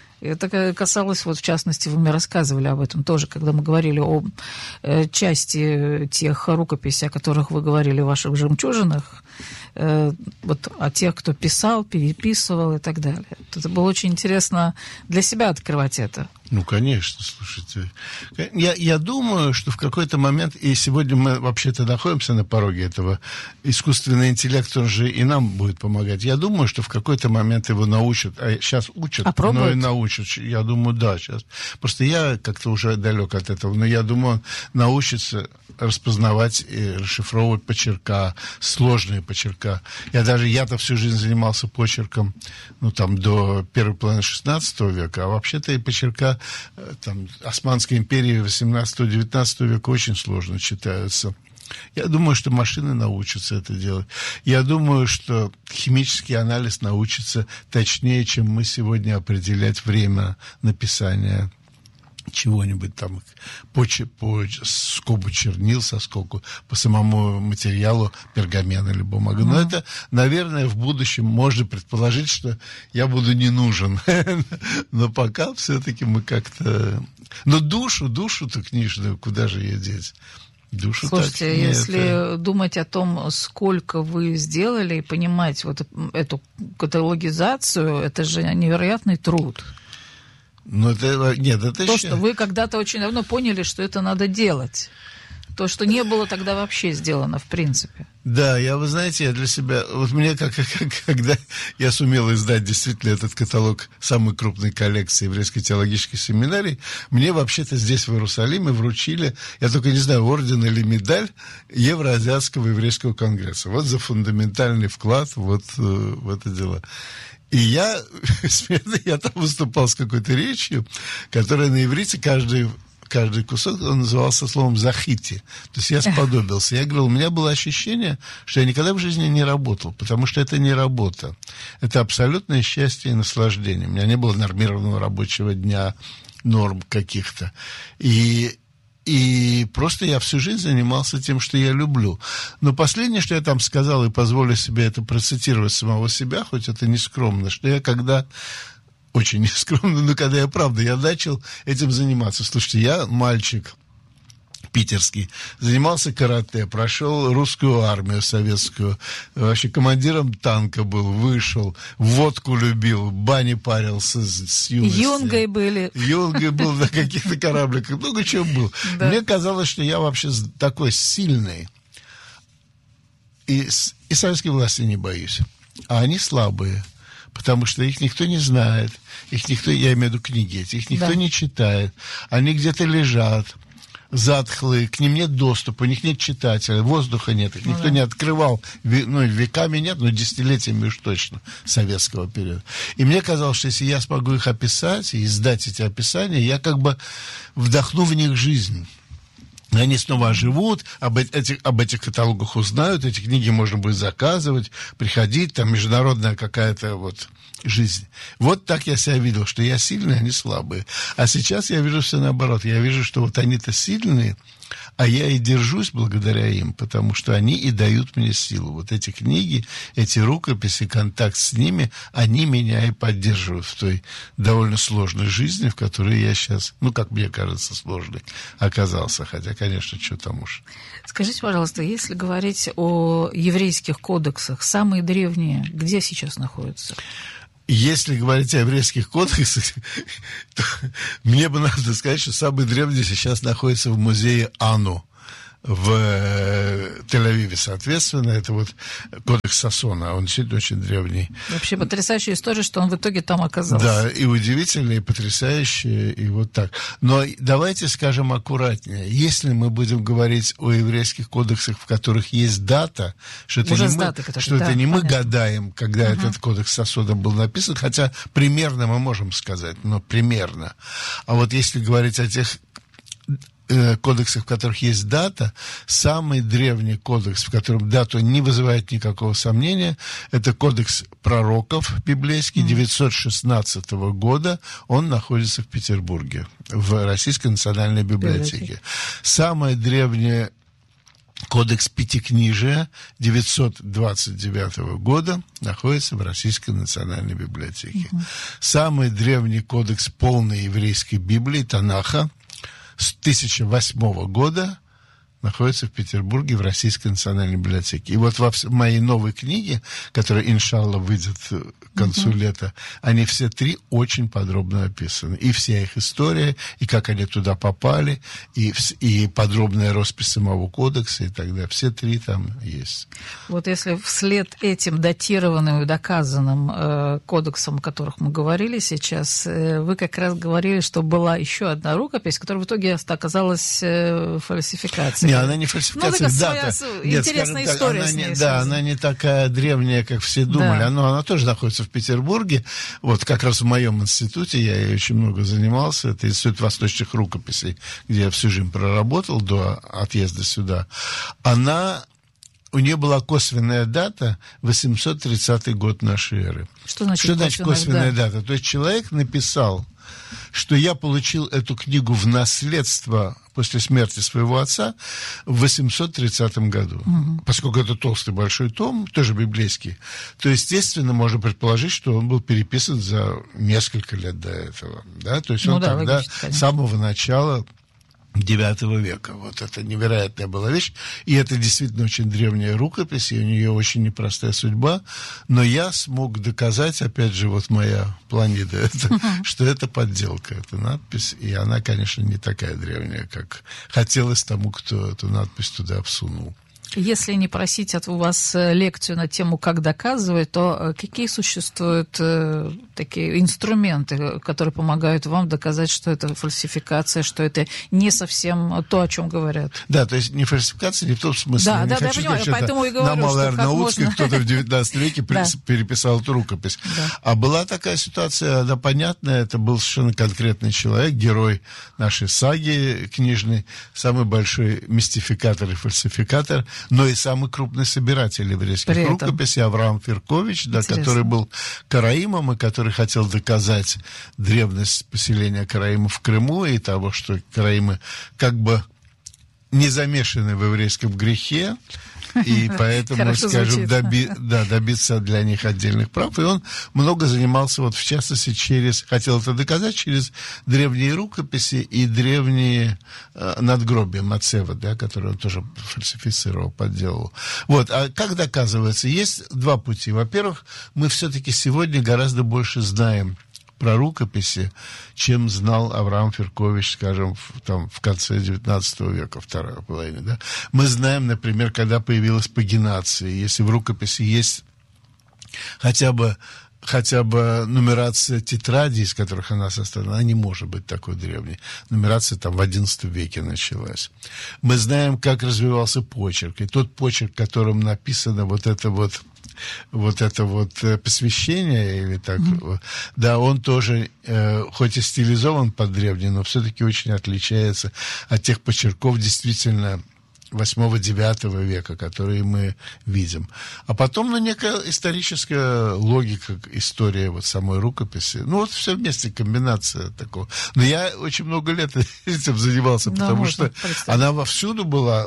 Это касалось, вот в частности, вы мне рассказывали об этом тоже, когда мы говорили о э, части тех рукописей, о которых вы говорили в ваших «Жемчужинах», э, вот о тех, кто писал, переписывал и так далее. Это было очень интересно для себя открывать это. Ну, конечно, слушайте. Я, я думаю, что в какой-то момент, и сегодня мы вообще-то находимся на пороге этого, искусственный интеллект, он же и нам будет помогать. Я думаю, что в какой-то момент его научат, а сейчас учат, а но и научат. Я думаю, да, сейчас. Просто я как-то уже далек от этого, но я думаю, он научится распознавать и расшифровывать почерка, сложные почерка. Я даже, я-то всю жизнь занимался почерком, ну, там, до первой половины шестнадцатого века, а вообще-то и почерка там, Османской империи восемнадцатого-девятнадцатого века очень сложно читаются. Я думаю, что машины научатся это делать. Я думаю, что химический анализ научится точнее, чем мы сегодня определять время написания чего-нибудь там по, по скобу чернил, со скобу, по самому материалу пергамена или бумага. Но mm-hmm. это, наверное, в будущем можно предположить, что я буду не нужен. Но пока все-таки мы как-то... Но душу, душу-то книжную, куда же ее деть? Душу. Слушайте, так, если это... думать о том, сколько вы сделали, и понимать вот эту каталогизацию, это же невероятный труд. Ну, это, нет, это То, еще... что вы когда-то очень давно поняли, что это надо делать. То, что не было тогда вообще сделано, в принципе. Да, я, вы знаете, я для себя... Вот мне, как, как, когда я сумел издать действительно этот каталог самой крупной коллекции еврейской теологической семинарии, мне вообще-то здесь, в Иерусалиме, вручили, я только не знаю, орден или медаль Евроазиатского еврейского конгресса. Вот за фундаментальный вклад вот э, в это дело. И я, я там выступал с какой-то речью, которая на иврите каждый, каждый кусок, он назывался словом «захити». То есть я сподобился. Я говорил, у меня было ощущение, что я никогда в жизни не работал, потому что это не работа. Это абсолютное счастье и наслаждение. У меня не было нормированного рабочего дня, норм каких-то. И... И просто я всю жизнь занимался тем, что я люблю. Но последнее, что я там сказал, и позволю себе это процитировать самого себя, хоть это не скромно, что я когда... Очень нескромно, но когда я, правда, я начал этим заниматься. Слушайте, я мальчик питерский, занимался карате, прошел русскую армию советскую, вообще командиром танка был, вышел, водку любил, в бане парился с, с юности. Юнгой были. Юнгой был на каких-то корабликах, много чего был. Да. Мне казалось, что я вообще такой сильный, и, и советской власти не боюсь, а они слабые. Потому что их никто не знает, их никто, я имею в виду книги эти, их никто да. не читает, они где-то лежат затхлые, к ним нет доступа, у них нет читателя, воздуха нет, их ну, никто да. не открывал, ну, веками нет, но десятилетиями уж точно советского периода. И мне казалось, что если я смогу их описать и издать эти описания, я как бы вдохну в них жизнь. Они снова оживут, об этих, об этих каталогах узнают, эти книги можно будет заказывать, приходить, там международная какая-то вот жизнь. Вот так я себя видел, что я сильный, они слабые. А сейчас я вижу все наоборот. Я вижу, что вот они-то сильные, а я и держусь благодаря им, потому что они и дают мне силу. Вот эти книги, эти рукописи, контакт с ними, они меня и поддерживают в той довольно сложной жизни, в которой я сейчас, ну, как мне кажется, сложной оказался. Хотя, конечно, что там уж. Скажите, пожалуйста, если говорить о еврейских кодексах, самые древние, где сейчас находятся? Если говорить о еврейских кодексах, то мне бы надо сказать, что самый древний сейчас находится в музее Ану в Тель-Авиве, соответственно, это вот кодекс Сасона, он действительно очень древний. Вообще потрясающая история, что он в итоге там оказался. Да, и удивительный, и потрясающий, и вот так. Но давайте скажем аккуратнее. Если мы будем говорить о еврейских кодексах, в которых есть дата, что это Уже не, мы, даты, что да, это не мы понятно. гадаем, когда uh-huh. этот кодекс Сасона был написан, хотя примерно мы можем сказать, но примерно. А вот если говорить о тех кодексах, в которых есть дата, самый древний кодекс, в котором дата не вызывает никакого сомнения, это кодекс пророков библейский девятьсот шестнадцатого года, он находится в Петербурге, в Российской национальной библиотеке. Самое древнее кодекс Пятикнижия девятьсот двадцать девятого года находится в Российской национальной библиотеке. Uh-huh. Самый древний кодекс полной еврейской Библии, Танаха, с тысяча восьмого года находится в Петербурге в Российской национальной библиотеке. И вот во в моей новой книге, которая, иншалла, выйдет к концу uh-huh. лета, они все три очень подробно описаны. И вся их история, и как они туда попали, и, и подробная роспись самого кодекса и так далее. Все три там есть. Вот если вслед этим датированным и доказанным э, кодексам, о которых мы говорили сейчас, э, вы как раз говорили, что была еще одна рукопись, которая в итоге оказалась э, фальсификацией. Не, она не фальсификация, ну, дата. Нет, интересная так, история она с ней. Не, да, она не такая древняя, как все думали. Да. Она, она тоже находится в Петербурге. Вот как раз в моем институте я ей очень много занимался. Это Институт восточных рукописей, где я всю жизнь проработал до отъезда сюда. Она... У нее была косвенная дата восемьсот тридцатый год нашей эры. Что значит, Что значит косвенная, косвенная да. дата? То есть человек написал, что я получил эту книгу в наследство после смерти своего отца в восемьсот тридцатом году. Угу. Поскольку это толстый большой том, тоже библейский, то, естественно, можно предположить, что он был переписан за несколько лет до этого. Да? То есть он ну, да, тогда с самого начала девятого века. Вот это невероятная была вещь. И это действительно очень древняя рукопись, и у нее очень непростая судьба. Но я смог доказать, опять же, вот моя планида, это, uh-huh. что это подделка, это надпись. И она, конечно, не такая древняя, как хотелось тому, кто эту надпись туда всунул. Если не просить от вас лекцию на тему, как доказывать, то какие существуют э, такие инструменты, которые помогают вам доказать, что это фальсификация, что это не совсем то, о чем говорят? Да, то есть не фальсификация, не в том смысле. Да, я да, не да, хочу я понимаю, сказать, поэтому и говорю, на Малой Арнаутской можно... кто-то в девятнадцатом веке да. переписал эту рукопись. Да. А была такая ситуация, да, понятная, это был совершенно конкретный человек, герой нашей саги книжной, самый большой мистификатор и фальсификатор, но и самый крупный собиратель еврейских рукописей Авраам Феркович, да, который был караимом и который хотел доказать древность поселения караимов в Крыму и того, что караимы как бы не замешаны в еврейском грехе, и поэтому, скажем, доби, да, добиться для них отдельных прав. И он много занимался, вот в частности, через, хотел это доказать, через древние рукописи и древние э, надгробия Мацева, да, которые он тоже фальсифицировал, подделывал. Вот, а как доказывается? Есть два пути. Во-первых, мы все-таки сегодня гораздо больше знаем про рукописи, чем знал Авраам Феркович, скажем, в, там, в конце девятнадцатого века, вторая половина. Да? Мы знаем, например, когда появилась пагинация. Если в рукописи есть хотя бы хотя бы нумерация тетрадей, из которых она составлена, она не может быть такой древней. Нумерация там в одиннадцатом веке началась. Мы знаем, как развивался почерк. И тот почерк, которым написано вот это вот, вот это вот посвящение, или так, mm-hmm. да, он тоже, э, хоть и стилизован под древний, но все-таки очень отличается от тех почерков, действительно, восьмого-девятого века, которые мы видим. А потом, ну, некая историческая логика, история вот самой рукописи. Ну, вот все вместе, комбинация такого. Но я очень много лет этим занимался, да, потому что она вовсюду была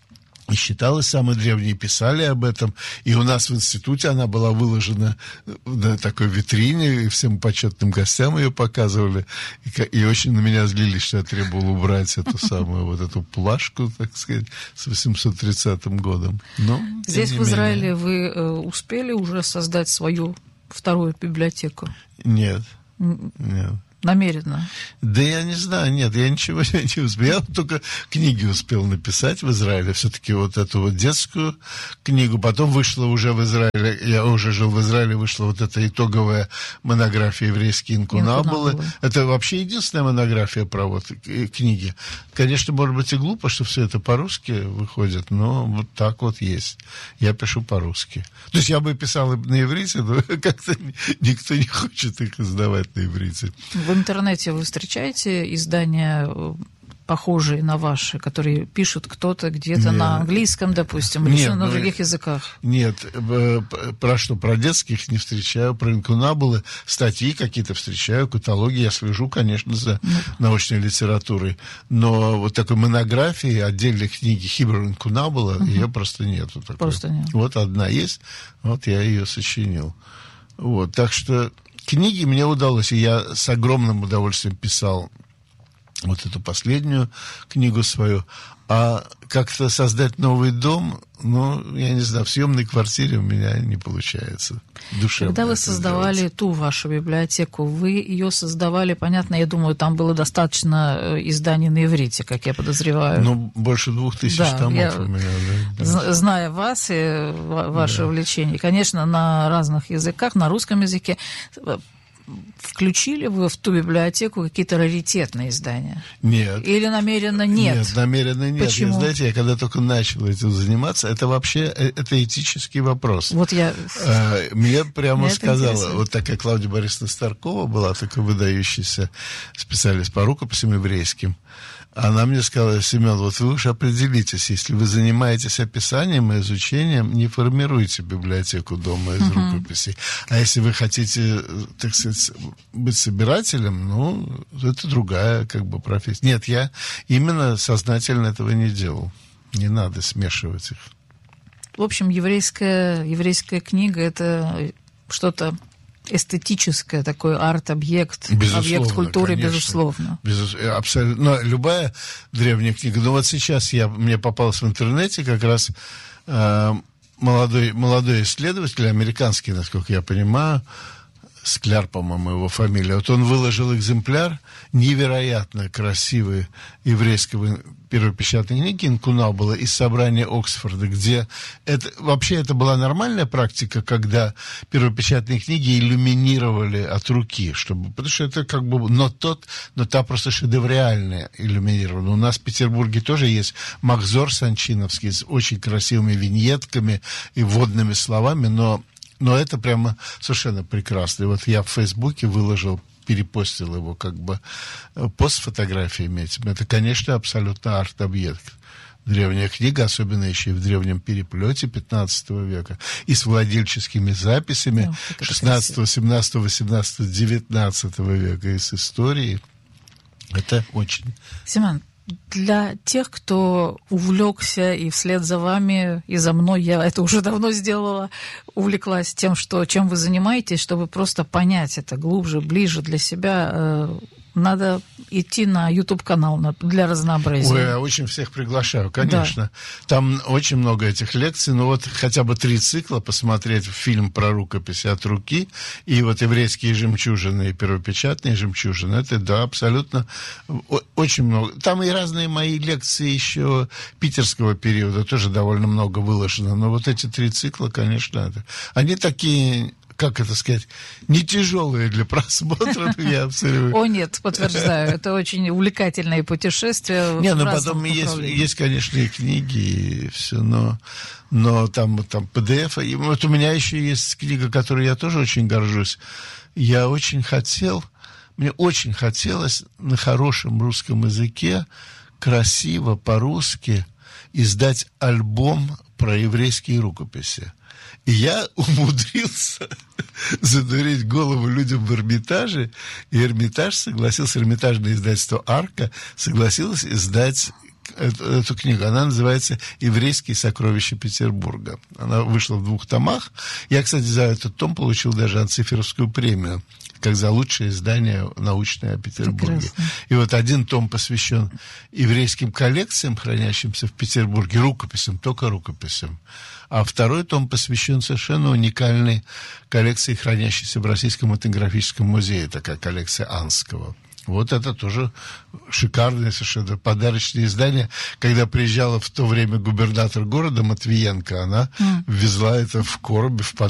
и считалась самой древней, писали об этом. И у нас в институте она была выложена на такой витрине, и всем почетным гостям ее показывали. И, и очень на меня злились, что я требовал убрать эту самую, вот эту плашку, так сказать, с восемьсот тридцатым годом. Но, здесь в Израиле вы э, успели уже создать свою вторую библиотеку? Нет, нет. Намеренно? Да я не знаю, нет, я ничего не успел. Я только книги успел написать в Израиле, все-таки вот эту вот детскую книгу. Потом вышла уже в Израиле, я уже жил в Израиле, вышла вот эта итоговая монография «Еврейские инкунабулы». инкунабулы. Это вообще единственная монография про вот книги. Конечно, может быть и глупо, что все это по-русски выходит, но вот так вот есть. Я пишу по-русски. То есть я бы писал на иврите, но как-то никто не хочет их издавать на иврите. В интернете вы встречаете издания, похожие на ваши, которые пишут кто-то где-то нет. на английском, допустим, или нет, на ну, других языках? Нет, про что? Про детских не встречаю, про инкунабулы, статьи какие-то встречаю, каталоги, я слежу, конечно, за ну. научной литературой, но вот такой монографии, отдельной книги Хибру инкунабула, угу. ее просто нету. Такой. Просто нет. Вот одна есть, вот я ее сочинил. Вот, так что книги мне удалось, и я с огромным удовольствием писал вот эту последнюю книгу свою. А как-то создать новый дом, ну, я не знаю, в съемной квартире у меня не получается. Душевно. Когда вы создавали сделать. Ту вашу библиотеку, вы ее создавали, понятно, я думаю, там было достаточно изданий на иврите, как я подозреваю. Ну, больше двух тысяч да, томов я, у меня. Да. Зная вас и ваше да. увлечение, конечно, на разных языках, на русском языке, включили вы в ту библиотеку какие-то раритетные издания? Нет. Или намеренно нет? Нет, намеренно нет. Почему? Я, знаете, я когда только начал этим заниматься, это вообще, это этический вопрос. Вот я... А, мне прямо сказала, вот такая Клавдия Борисовна Старкова была, такой выдающийся специалист по рукописям еврейским. Она мне сказала: Семен, вот вы уж определитесь, если вы занимаетесь описанием и изучением, не формируйте библиотеку дома из uh-huh. рукописей. А если вы хотите, так сказать, быть собирателем, ну, это другая как бы профессия. Нет, я именно сознательно этого не делал. Не надо смешивать их. В общем, еврейская, еврейская книга – это что-то эстетическое, такой арт-объект, безусловно, объект культуры, конечно. Безусловно. Безус... Абсолютно. Но любая древняя книга. Но вот сейчас я, мне попалось в интернете как раз э, молодой, молодой исследователь, американский, насколько я понимаю, Скляр, по-моему, его фамилия. Вот он выложил экземпляр невероятно красивой еврейского первопечатной книги «Инкунабула» из собрания Оксфорда, где это, вообще это была нормальная практика, когда первопечатные книги иллюминировали от руки, чтобы, потому что это как бы, но тот, но та просто шедевриальная иллюминирована. У нас в Петербурге тоже есть Махзор Санчиновский с очень красивыми виньетками и вводными словами, но Но это прямо совершенно прекрасно. И вот я в Фейсбуке выложил, перепостил его как бы пост с фотографиями этим. Это, конечно, абсолютно арт-объект. Древняя книга, особенно еще и в древнем переплете пятнадцатого века, и с владельческими записями да, шестнадцатого, семнадцатого, восемнадцатого, девятнадцатого века, и с историей. Это очень... Семен, для тех, кто увлекся и вслед за вами, и за мной, я это уже давно сделала, увлеклась тем, что, чем вы занимаетесь, чтобы просто понять это глубже, ближе для себя, надо идти на YouTube-канал для разнообразия. Ой, я очень всех приглашаю, конечно. Да. Там очень много этих лекций, но вот хотя бы три цикла посмотреть фильм про рукописи от руки, и вот еврейские жемчужины, и первопечатные жемчужины, это, да, абсолютно очень много. Там и разные мои лекции еще питерского периода тоже довольно много выложено, но вот эти три цикла, конечно, это, они такие... как это сказать, не тяжелое для просмотра. Я О, нет, подтверждаю, это очень увлекательное путешествие. Не, ну потом есть, есть, конечно, и книги, и все, но, но там, там пи ди эф. И вот у меня еще есть книга, которой я тоже очень горжусь. Я очень хотел, мне очень хотелось на хорошем русском языке красиво по-русски издать альбом про еврейские рукописи. И я умудрился задурить голову людям в Эрмитаже, и Эрмитаж согласился, Эрмитажное издательство «Арка» согласилось издать эту, эту книгу. Она называется «Еврейские сокровища Петербурга». Она вышла в двух томах. Я, кстати, за этот том получил даже Анциферовскую премию, как за лучшее издание научное о Петербурге. Прекрасно. И вот один том посвящен еврейским коллекциям, хранящимся в Петербурге, рукописям, только рукописям. А второй том посвящен совершенно уникальной коллекции, хранящейся в Российском этнографическом музее, такая коллекция Анского. Вот это тоже шикарное совершенно подарочное издание. Когда приезжала в то время губернатор города Матвиенко, она mm. везла это в коробе, в подарок.